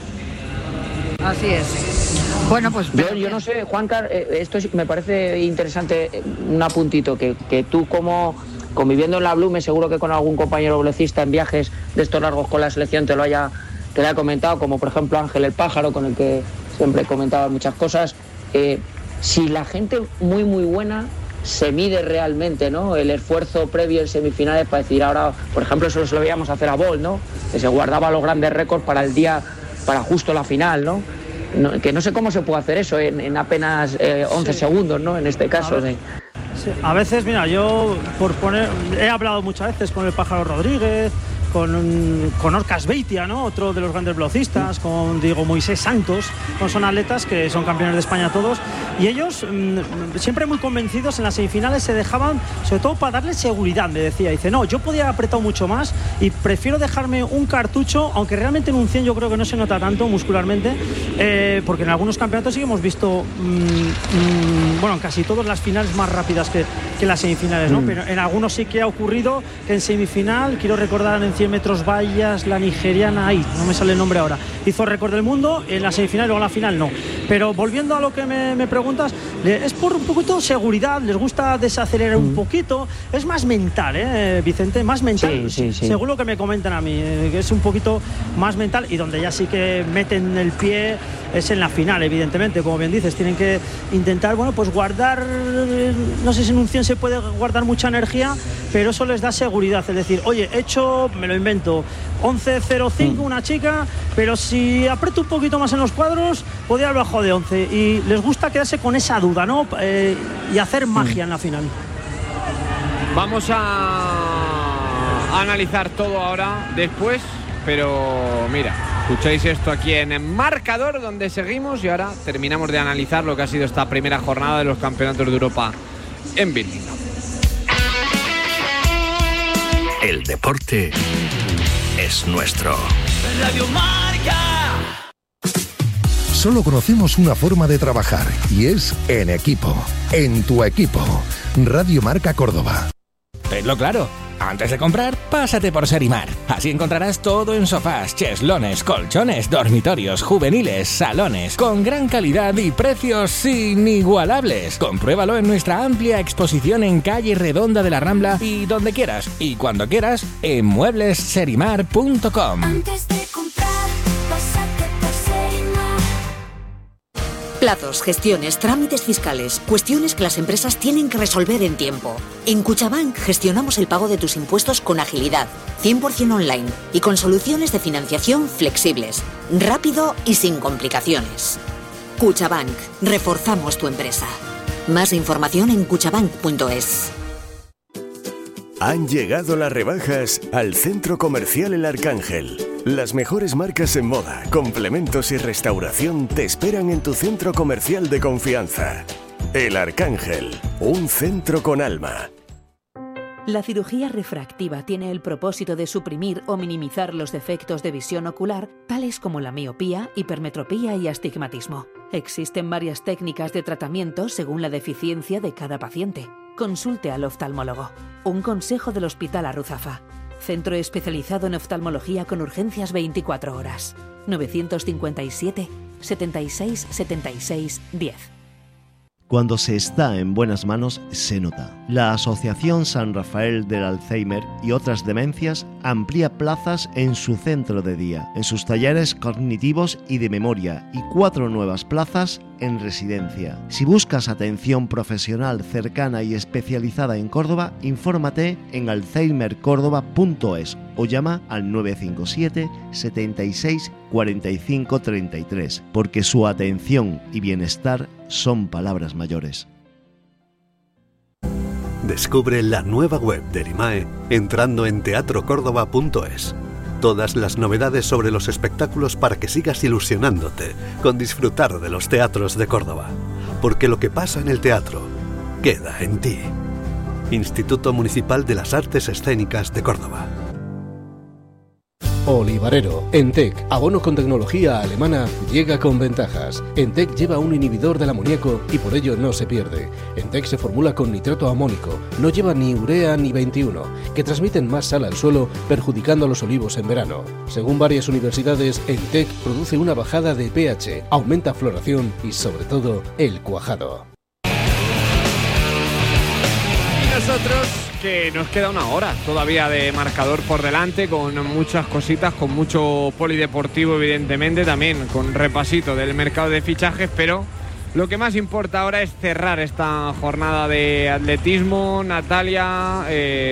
Así es. Bueno, pues yo no sé, Juancar, esto me parece interesante, un apuntito, que tú como conviviendo en la Blume, seguro que con algún compañero veloncista en viajes de estos largos con la selección te lo haya comentado, como por ejemplo Ángel el Pájaro, con el que siempre comentaba muchas cosas. Si la gente muy muy buena se mide realmente, ¿no?, el esfuerzo previo en semifinales para decir ahora, por ejemplo, eso se lo veíamos hacer a Bolt, ¿no?, que se guardaba los grandes récords para el día, para justo la final, ¿no? Que no sé cómo se puede hacer eso en apenas 11 segundos, ¿no?, en este caso. A veces, mira, yo he hablado muchas veces con el Pájaro Rodríguez, con Orcas Beitia, ¿no?, otro de los grandes velocistas, con Diego Moisés Santos, son atletas que son campeones de España todos, y ellos siempre muy convencidos en las semifinales se dejaban, sobre todo para darle seguridad, me decía, dice, no, yo podía haber apretado mucho más y prefiero dejarme un cartucho, aunque realmente en un 100 yo creo que no se nota tanto muscularmente, porque en algunos campeonatos sí que hemos visto, bueno, en casi todas las finales más rápidas que las semifinales, ¿no? Pero en algunos sí que ha ocurrido que en semifinal, quiero recordar en 100 metros vallas, la nigeriana, ahí, no me sale el nombre ahora, hizo récord del mundo, en la semifinal y luego en la final no. Pero volviendo a lo que me preguntas, es por un poquito de seguridad, les gusta desacelerar un poquito, es más mental, Vicente, más mental, sí. Según lo que me comentan a mí, que es un poquito más mental, y donde ya sí que meten el pie es en la final, evidentemente, como bien dices, tienen que intentar, bueno, pues guardar, no sé si en un 100 se puede guardar mucha energía, pero eso les da seguridad, es decir, oye, he hecho, me lo invento, 11.05 una chica, pero si aprieto un poquito más en los cuadros, podría haber bajado de 11, y les gusta quedarse con esa duda, ¿no?, y hacer magia en la final. Vamos a analizar todo ahora, después, pero mira, escucháis esto aquí en Marcador, donde seguimos, y ahora terminamos de analizar lo que ha sido esta primera jornada de los campeonatos de Europa en Birmingham. El deporte es nuestro. Radio Marca. Solo conocemos una forma de trabajar y es en equipo. En tu equipo. Radio Marca Córdoba. Tenlo claro. Antes de comprar, pásate por Serimar. Así encontrarás todo en sofás, cheslones, colchones, dormitorios, juveniles, salones, con gran calidad y precios inigualables. Compruébalo en nuestra amplia exposición en calle Redonda de la Rambla y donde quieras y cuando quieras en mueblesserimar.com. Antes de comprar, pásate por Serimar. Plazos, gestiones, trámites fiscales, cuestiones que las empresas tienen que resolver en tiempo. En Cuchabank gestionamos el pago de tus impuestos con agilidad, 100% online y con soluciones de financiación flexibles, rápido y sin complicaciones. Cuchabank, reforzamos tu empresa. Más información en cuchabank.es. Han llegado las rebajas al Centro Comercial El Arcángel. Las mejores marcas en moda, complementos y restauración te esperan en tu centro comercial de confianza. El Arcángel, un centro con alma. La cirugía refractiva tiene el propósito de suprimir o minimizar los defectos de visión ocular, tales como la miopía, hipermetropía y astigmatismo. Existen varias técnicas de tratamiento según la deficiencia de cada paciente. Consulte al oftalmólogo. Un consejo del Hospital Arruzafa. Centro especializado en oftalmología con urgencias 24 horas. 957 76 76 10. Cuando se está en buenas manos, se nota. La Asociación San Rafael del Alzheimer y otras demencias amplía plazas en su centro de día, en sus talleres cognitivos y de memoria, y 4 nuevas plazas en residencia. Si buscas atención profesional cercana y especializada en Córdoba, infórmate en alzheimercordoba.es o llama al 957 76 45 33, porque su atención y bienestar son palabras mayores. Descubre la nueva web del IMAE entrando en teatrocórdoba.es. Todas las novedades sobre los espectáculos para que sigas ilusionándote con disfrutar de los teatros de Córdoba. Porque lo que pasa en el teatro queda en ti. Instituto Municipal de las Artes Escénicas de Córdoba. Olivarero. Entec, abono con tecnología alemana, llega con ventajas. Entec lleva un inhibidor del amoníaco y por ello no se pierde. Entec se formula con nitrato amónico, no lleva ni urea ni 21, que transmiten más sal al suelo, perjudicando a los olivos en verano. Según varias universidades, Entec produce una bajada de pH, aumenta floración y sobre todo el cuajado. Y nosotros, que nos queda una hora todavía de marcador por delante, con muchas cositas, con mucho polideportivo evidentemente, también con repasito del mercado de fichajes, pero Lo que más importa ahora es cerrar esta jornada de atletismo. Natalia,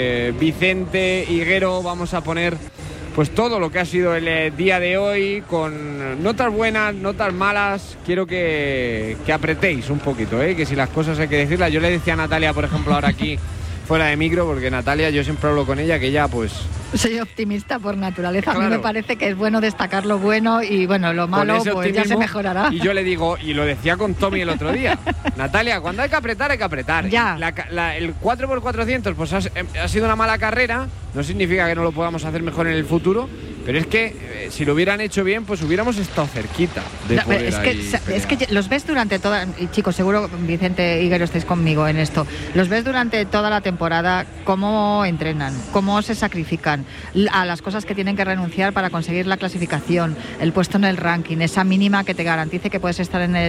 Vicente, Higuero, vamos a poner pues todo lo que ha sido el día de hoy, con notas buenas, notas malas. Quiero que apretéis un poquito, que si las cosas hay que decirlas. Yo le decía a Natalia, por ejemplo, ahora aquí fuera de micro, porque Natalia, yo siempre hablo con ella, que ella pues... Soy optimista por naturaleza. Claro. A mí me parece que es bueno destacar lo bueno y bueno, lo malo pues ya se mejorará. Y yo le digo, y lo decía con Tommy el otro día, Natalia, cuando hay que apretar, hay que apretar. Ya. El 4x400 pues ha sido una mala carrera, no significa que no lo podamos hacer mejor en el futuro, pero es que si lo hubieran hecho bien, pues hubiéramos estado cerquita de No, poder es que los ves durante toda... Y chicos, seguro Vicente, Higuero, estáis conmigo en esto. Los ves durante toda la temporada, cómo entrenan, cómo se sacrifican a las cosas que tienen que renunciar para conseguir la clasificación, el puesto en el ranking, esa mínima que te garantice que puedes estar en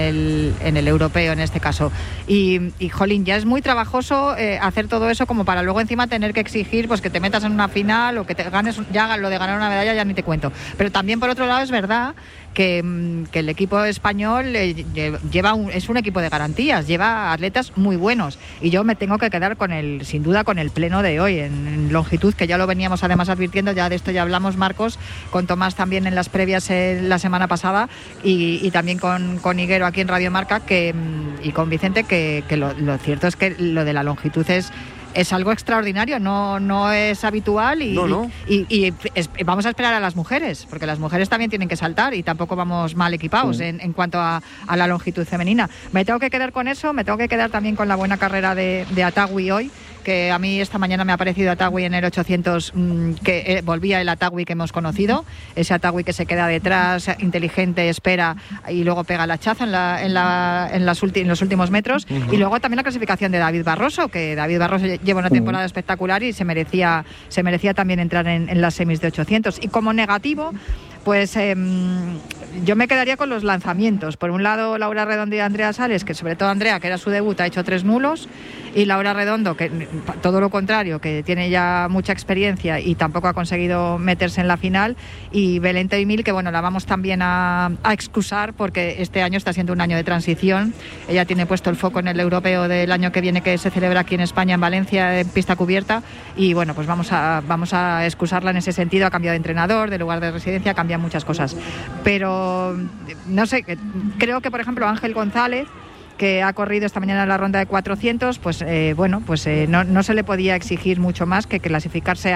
el europeo en este caso. Y jolín, ya es muy trabajoso hacer todo eso como para luego encima tener que exigir pues que te metas en una final o que te ganes, ya lo de ganar una medalla ya ni te cuento. Pero también por otro lado es verdad que el equipo español es un equipo de garantías, lleva atletas muy buenos y yo me tengo que quedar sin duda con el pleno de hoy en longitud, que ya lo veníamos además advirtiendo, ya de esto ya hablamos, Marcos, con Tomás también en las previas la semana pasada y también con Higuero aquí en Radio Marca y con Vicente, que lo cierto es que lo de la longitud es algo extraordinario, no es habitual y vamos a esperar a las mujeres, porque las mujeres también tienen que saltar y tampoco vamos mal equipados en cuanto a la longitud femenina. Me tengo que quedar con eso, me tengo que quedar también con la buena carrera de Atagui hoy, que a mí esta mañana me ha parecido Atagui en el 800, que volvía el Atagui que hemos conocido, ese Atagui que se queda detrás, inteligente, espera y luego pega el hachazo en los últimos metros. Y luego también la clasificación de David Barroso, que David Barroso lleva una temporada espectacular y se merecía también entrar en las semis de 800. Y como negativo, pues yo me quedaría con los lanzamientos. Por un lado, Laura Redondo y Andrea Sales, que sobre todo Andrea, que era su debut, ha hecho 3 nulos, y Laura Redondo, que todo lo contrario, que tiene ya mucha experiencia y tampoco ha conseguido meterse en la final, y Belén Teimil, que bueno, la vamos también a excusar porque este año está siendo un año de transición. Ella tiene puesto el foco en el europeo del año que viene, que se celebra aquí en España, en Valencia, en pista cubierta, y bueno, pues vamos a excusarla en ese sentido. Ha cambiado de entrenador, de lugar de residencia, cambian muchas cosas, pero no sé, creo que por ejemplo Ángel González, que ha corrido esta mañana en la ronda de 400, pues no se le podía exigir mucho más que clasificarse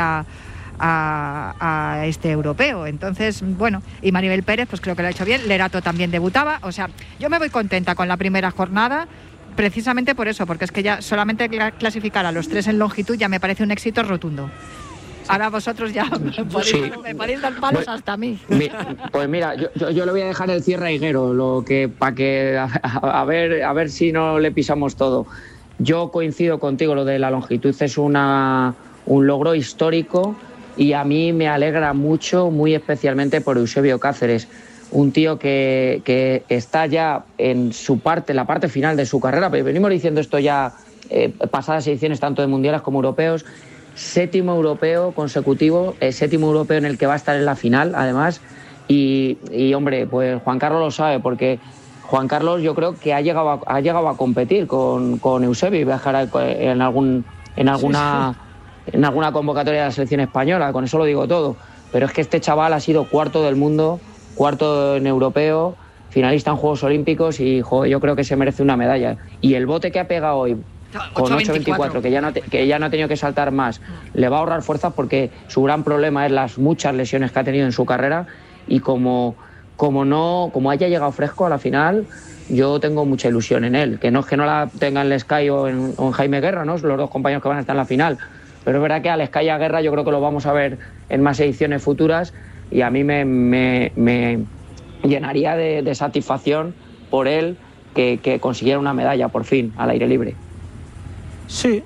a este europeo. Entonces, bueno, y Maribel Pérez, pues creo que lo ha hecho bien. Lerato también debutaba. O sea, yo me voy contenta con la primera jornada, precisamente por eso, porque es que ya solamente clasificar a los 3 en longitud ya me parece un éxito rotundo. Ahora vosotros ya me podéis dar palos hasta a mí. Pues mira, yo le voy a dejar el cierre a Higuero, para que a ver si no le pisamos todo. Yo coincido contigo, lo de la longitud es un logro histórico y a mí me alegra mucho, muy especialmente por Eusebio Cáceres, un tío que está ya en la parte final de su carrera. Venimos diciendo esto ya pasadas ediciones tanto de mundiales como europeos. 7º europeo consecutivo, 7º europeo en el que va a estar en la final, además, y hombre, pues Juan Carlos lo sabe, porque Juan Carlos yo creo que ha llegado a competir con Eusebio y viajará en alguna convocatoria de la selección española, con eso lo digo todo, pero es que este chaval ha sido 4º del mundo, 4º en europeo, finalista en Juegos Olímpicos y yo creo que se merece una medalla. Y el bote que ha pegado hoy con 8.24, que ya no ha tenido que saltar más, le va a ahorrar fuerzas, porque su gran problema es las muchas lesiones que ha tenido en su carrera, y como haya llegado fresco a la final, yo tengo mucha ilusión en él, que no es que no la tenga en Lescay o en Jaime Guerra, ¿no? Los dos compañeros que van a estar en la final, pero es verdad que a Lescay y a Guerra yo creo que lo vamos a ver en más ediciones futuras, y a mí me llenaría de satisfacción por él que consiguiera una medalla por fin al aire libre. Sí,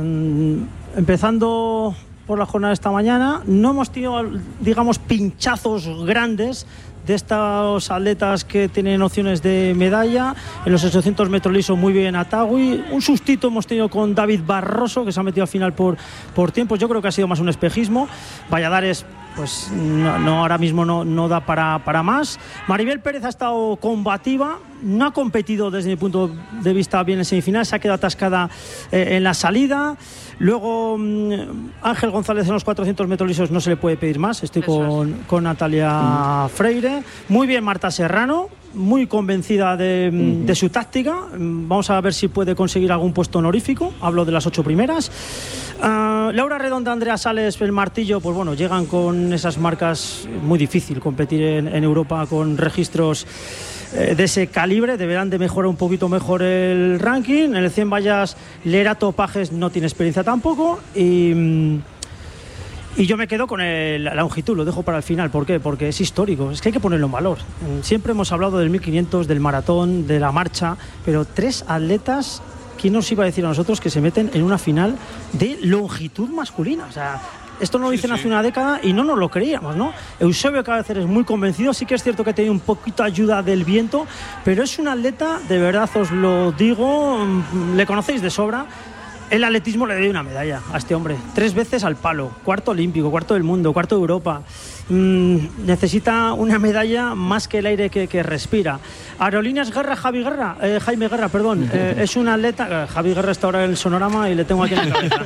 empezando por la jornada de esta mañana, no hemos tenido, digamos, pinchazos grandes de estos atletas que tienen opciones de medalla. En los 800 metros liso muy bien Atagui. Un sustito hemos tenido con David Barroso, que se ha metido al final por tiempos. Yo creo que ha sido más un espejismo. Valladares pues no ahora mismo no da para más. Maribel Pérez ha estado combativa, no ha competido desde mi punto de vista bien en semifinal, se ha quedado atascada en la salida. Luego Ángel González en los 400 metros lisos no se le puede pedir más, estoy con Natalia Freire. Muy bien Marta Serrano, muy convencida de su táctica. Vamos a ver si puede conseguir algún puesto honorífico, hablo de las 8 primeras. Laura Redonda, Andrea Sales, el martillo, pues bueno, llegan con esas marcas. Muy difícil competir en Europa con registros de ese calibre, deberán de mejorar un poquito mejor el ranking. En el 100 vallas, Lerato Pajes no tiene experiencia tampoco, y yo me quedo con la longitud, lo dejo para el final. ¿Por qué? Porque es histórico, es que hay que ponerlo en valor. Siempre hemos hablado del 1500, del maratón, de la marcha, pero 3 atletas, ¿quién nos iba a decir a nosotros que se meten en una final de longitud masculina? O sea, esto no lo dicen hace una década y no nos lo creíamos, ¿no? Eusebio Cáceres es muy convencido, sí que es cierto que ha tenido un poquito ayuda del viento, pero es un atleta, de verdad os lo digo, le conocéis de sobra. El atletismo le dio una medalla a este hombre, 3 veces al palo, 4º olímpico, 4º del mundo, 4º de Europa. Necesita una medalla más que el aire que respira. Aerolíneas Jaime Guerra, perdón, es un atleta. Javi Guerra está ahora en el sonorama y le tengo aquí en la cabeza.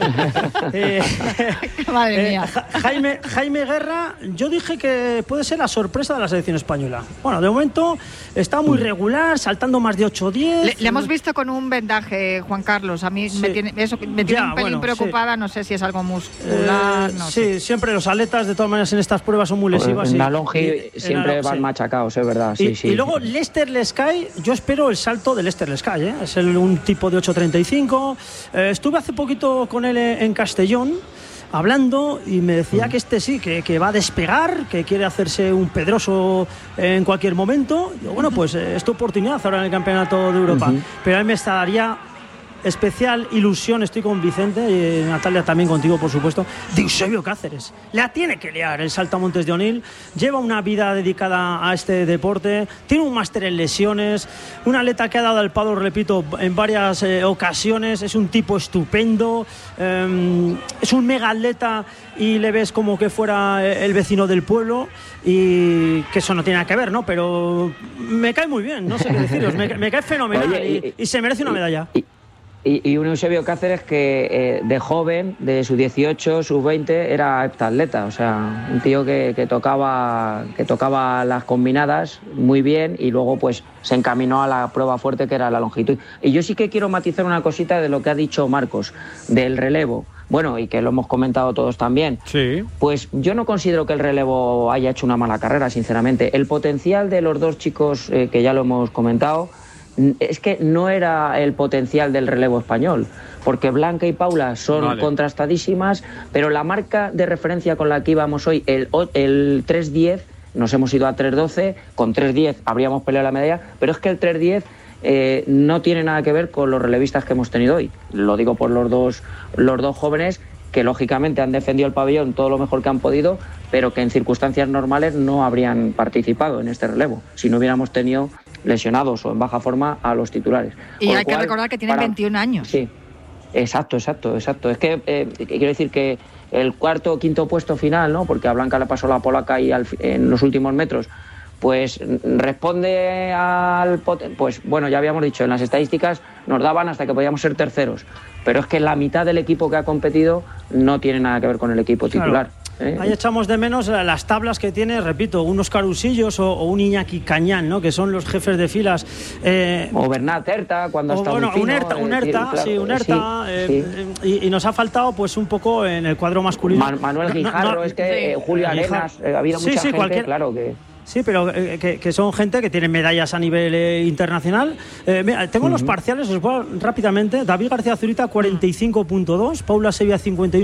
Madre mía. Jaime Guerra, yo dije que puede ser la sorpresa de la selección española. Bueno, de momento está muy regular, saltando más de 8-10. Le hemos visto con un vendaje, Juan Carlos. A mí me tiene un pelín preocupada, no sé si es algo muscular. Sí, siempre los atletas, de todas maneras, en estas pruebas son muy lesivas. En la longi siempre van machacados, es verdad. Y luego Lester Lescay, yo espero el salto de Lester Lescay, ¿eh? Es un tipo de 8.35. Estuve hace poquito con él en Castellón hablando y me decía que que va a despegar, que quiere hacerse un Pedroso en cualquier momento. Y bueno, pues es tu oportunidad ahora en el Campeonato de Europa. Pero a mí me estaría especial ilusión, estoy con Vicente y Natalia también contigo, por supuesto, de Eusebio Cáceres. La tiene que liar el saltamontes de Onil, lleva una vida dedicada a este deporte, tiene un máster en lesiones, un atleta que ha dado el palo, repito, en varias ocasiones, es un tipo estupendo, es un mega atleta y le ves como que fuera el vecino del pueblo, y que eso no tiene nada que ver, ¿no? Pero me cae muy bien, no sé qué deciros, me cae fenomenal. Oye, y se merece una medalla. Y un Eusebio Cáceres que de joven, de sus 18, sus 20, era heptatleta, o sea, un tío que tocaba las combinadas muy bien y luego pues se encaminó a la prueba fuerte que era la longitud. Y yo sí que quiero matizar una cosita de lo que ha dicho Marcos, del relevo. Bueno, y que lo hemos comentado todos también. Sí. Pues yo no considero que el relevo haya hecho una mala carrera, sinceramente. El potencial de los dos chicos, que ya lo hemos comentado, es que no era el potencial del relevo español, porque Blanca y Paula son contrastadísimas, pero la marca de referencia con la que íbamos hoy, el 3.10, nos hemos ido a 3.12, con 3.10 habríamos peleado la medalla, pero es que el 3.10 no tiene nada que ver con los relevistas que hemos tenido hoy. Lo digo por los dos jóvenes que lógicamente han defendido el pabellón todo lo mejor que han podido, pero que en circunstancias normales no habrían participado en este relevo, si no hubiéramos tenido lesionados o en baja forma a los titulares. Y hay que recordar que tienen 21 años. Sí, exacto. Es que quiero decir que el cuarto o quinto puesto final, ¿no? Porque a Blanca le pasó la polaca y en los últimos metros, pues responde pues bueno, ya habíamos dicho, en las estadísticas nos daban hasta que podíamos ser terceros, pero es que la mitad del equipo que ha competido no tiene nada que ver con el equipo titular. Claro. Ahí echamos de menos las tablas que tiene, repito, unos Carusillos o un Iñaki Cañán, ¿no? Que son los jefes de filas. O Bernat Herta, cuando está bueno, un Herta. Y nos ha faltado pues un poco en el cuadro masculino. Manuel Guijarro, Julio Arenas, ha habido mucha gente, claro que... Sí, pero que son gente que tiene medallas a nivel internacional. Mira, tengo los parciales, os voy rápidamente. David García Zurita, 45.2, Paula Sevilla,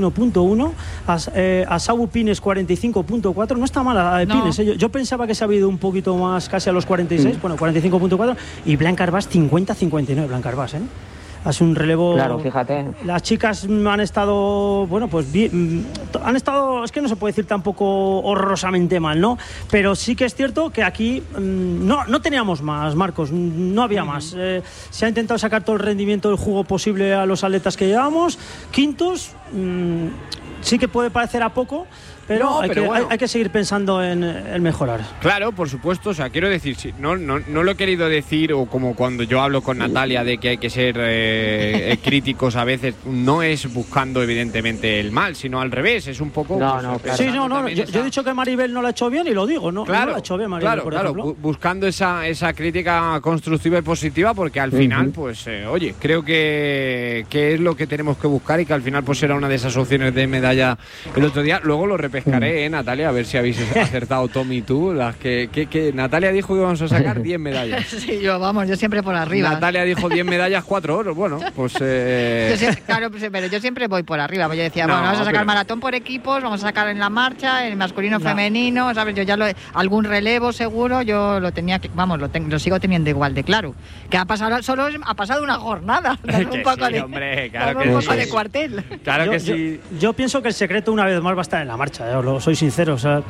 51.1, Asabu Pines, 45.4. No está mal Pines, yo pensaba que se ha habido un poquito más, casi a los 46, bueno, 45.4. Y Blanca Arbás, 50.59, Blanca Arbás, Hace un relevo. Claro, fíjate. Las chicas han estado, bueno, pues bien, han estado, es que no se puede decir tampoco horrorosamente mal, ¿no? Pero sí que es cierto que aquí no teníamos más, Marcos, no había más. Se ha intentado sacar todo el rendimiento del jugo posible a los atletas que llevamos. Quintos, sí que puede parecer a poco, pero, hay que seguir pensando en mejorar. Claro, por supuesto, o sea, quiero decir, no lo he querido decir, o como cuando yo hablo con Natalia de que hay que ser críticos a veces, no es buscando evidentemente el mal, sino al revés, es un poco... Yo he dicho que Maribel no lo ha hecho bien y lo digo, no lo ha hecho bien Maribel, por ejemplo. Buscando esa crítica constructiva y positiva, porque al final, pues, oye, creo que es lo que tenemos que buscar y que al final pues será una de esas opciones de medalla el otro día. Luego lo repescaré, Natalia, a ver si habéis acertado Tom y tú, las que Natalia dijo que íbamos a sacar 10 medallas. Sí, yo siempre por arriba. Natalia dijo 10 medallas, 4 oros, bueno, pues... Claro, pero yo siempre voy por arriba, yo decía, vamos a sacar maratón por equipos, vamos a sacar en la marcha, en masculino, femenino, ¿sabes? Yo ya algún relevo seguro, yo lo tenía, lo sigo teniendo igual de claro. Que ha pasado una jornada, un poco de cuartel. Claro que sí. Yo pienso que el secreto una vez más va a estar en la marcha, lo soy sincero, o sea,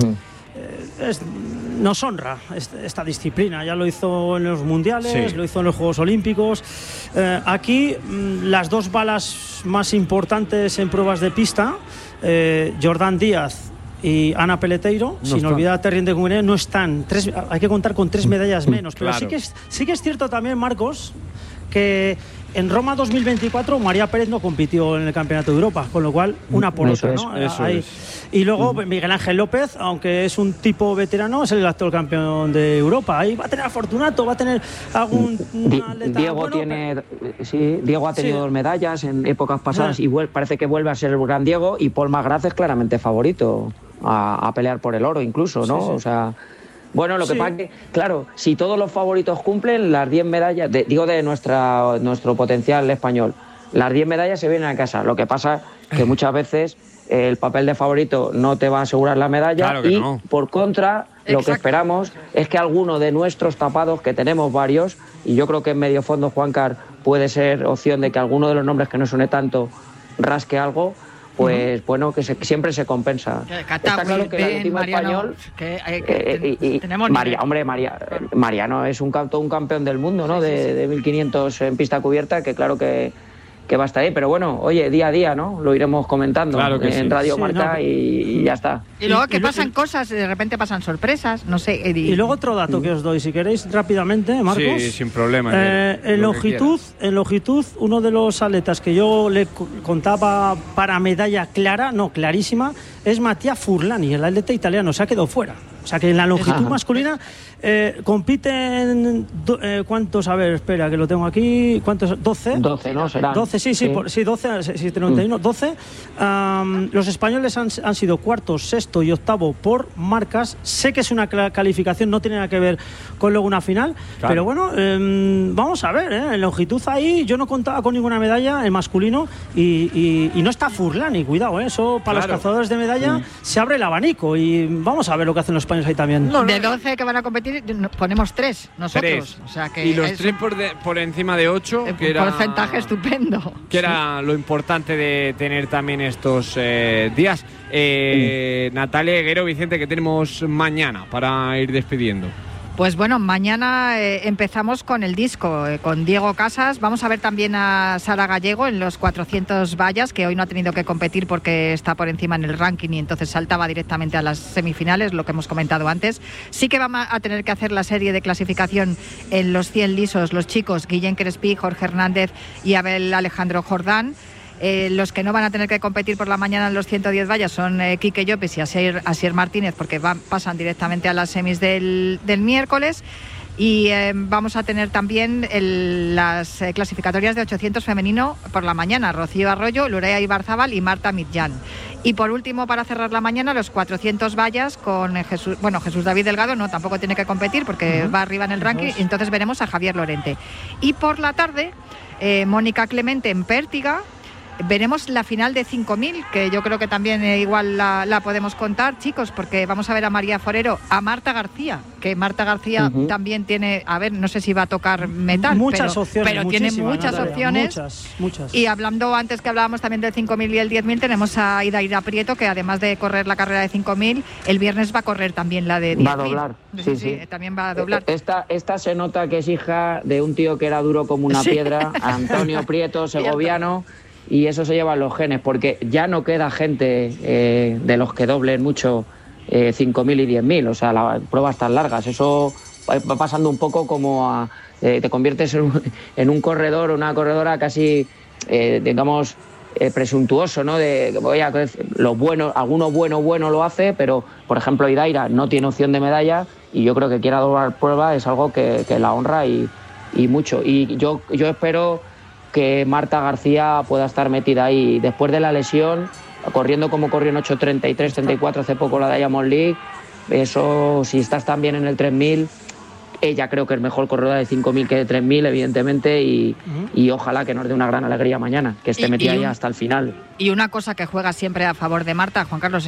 nos honra esta disciplina, ya lo hizo en los mundiales, lo hizo en los Juegos Olímpicos. Aquí las dos balas más importantes en pruebas de pista, Jordán Díaz y Ana Peleteiro, sin olvidar a Terrien de Gouvenet, no están. Hay que contar con 3 medallas menos, pero sí que es cierto también, Marcos, que en Roma 2024 María Pérez no compitió en el Campeonato de Europa, con lo cual una por otra, ¿no? Y luego Miguel Ángel López, aunque es un tipo veterano, es el actual campeón de Europa. Ahí va a tener a Fortunato, va a tener algún atleta. Diego ha tenido 2 medallas en épocas pasadas y parece que vuelve a ser el gran Diego, y Paul McGrath es claramente favorito a pelear por el oro incluso, ¿no? O sea, bueno, lo que pasa que, claro, si todos los favoritos cumplen, las 10 medallas, de nuestro potencial español, las 10 medallas se vienen a casa. Lo que pasa que muchas veces el papel de favorito no te va a asegurar la medalla, por contra, lo que esperamos es que alguno de nuestros tapados, que tenemos varios, y yo creo que en medio fondo Juancar puede ser opción de que alguno de los nombres que no suene tanto rasque algo, pues bueno, que siempre se compensa. Está claro que el atletismo español tenemos Mariano es todo un campeón del mundo, ¿no? De 1500 en pista cubierta, que claro que va a estar ahí, pero bueno, oye, día a día, ¿no? Lo iremos comentando en Radio Marca y ya está. Y luego que pasan cosas, de repente pasan sorpresas, no sé. Y luego otro dato que os doy, si queréis rápidamente, Marcos. Sí, sin problema. En longitud, uno de los atletas que yo le contaba para medalla clarísima, es Mattia Furlani, el atleta italiano, se ha quedado fuera. O sea que en la longitud masculina compiten ¿cuántos? A ver, espera, que lo tengo aquí. ¿Cuántos? 12. 12, ¿no? Serán. 12, sí, 12, 31, 12. Los españoles han sido cuarto, sexto y octavo por marcas. Sé que es una calificación, no tiene nada que ver con luego una final, pero bueno, vamos a ver, en longitud ahí yo no contaba con ninguna medalla en masculino y no está Furlani, cuidado, eso para los cazadores de medalla se abre el abanico y vamos a ver lo que hacen los españoles ahí también. De 12 que van a competir ponemos 3 nosotros. O sea que y los 3 por encima de 8, que era porcentaje estupendo. Que era lo importante de tener también estos días. Natalia Higuero, Vicente, que tenemos mañana para ir despidiendo. Pues bueno, mañana empezamos con el disco, con Diego Casas. Vamos a ver también a Sara Gallego en los 400 vallas, que hoy no ha tenido que competir porque está por encima en el ranking y entonces saltaba directamente a las semifinales, lo que hemos comentado antes. Sí que vamos a tener que hacer la serie de clasificación en los 100 lisos, los chicos, Guillén Crespí, Jorge Hernández y Abel Alejandro Jordán. Los que no van a tener que competir por la mañana en los 110 vallas son Quique Llopis y Asier Martínez, porque pasan directamente a las semis del miércoles. Y vamos a tener también las clasificatorias de 800 femenino por la mañana, Rocío Arroyo, Lurea Ibarzábal y Marta Midjan. Y por último, para cerrar la mañana, los 400 vallas con Jesús David Delgado, no, tampoco tiene que competir porque va arriba en el ranking, y entonces veremos a Javier Lorente. Y por la tarde, Mónica Clemente en Pértiga. Veremos la final de 5.000, que yo creo que también igual la podemos contar, chicos, porque vamos a ver a María Forero, a Marta García, que Marta García también tiene, a ver, no sé si va a tocar metal, pero tiene muchas opciones. Muchas. Y hablando, antes que hablábamos también del 5.000 y el 10.000, tenemos a Idaira Prieto, que además de correr la carrera de 5.000, el viernes va a correr también la de 10.000. Va a doblar. Sí, también va a doblar. Esta se nota que es hija de un tío que era duro como una piedra, Antonio Prieto, segoviano. y eso se lleva en los genes, porque ya no queda gente de los que doblen mucho 5.000 y 10.000, o sea, las pruebas tan largas, eso va pasando un poco como te conviertes en un corredor o una corredora casi, digamos, presuntuoso, ¿no? Alguno bueno lo hace, pero por ejemplo Idaira no tiene opción de medalla y yo creo que quiera doblar prueba es algo que la honra y mucho. Y yo espero que Marta García pueda estar metida ahí después de la lesión, corriendo como corrió en 8:33-34 hace poco la Diamond League. Eso, si estás también en el 3000, ella creo que es mejor corredora de 5.000 que de 3.000, evidentemente, y ojalá que nos dé una gran alegría mañana, que esté metida ahí hasta el final. Y una cosa que juega siempre a favor de Marta, Juan Carlos,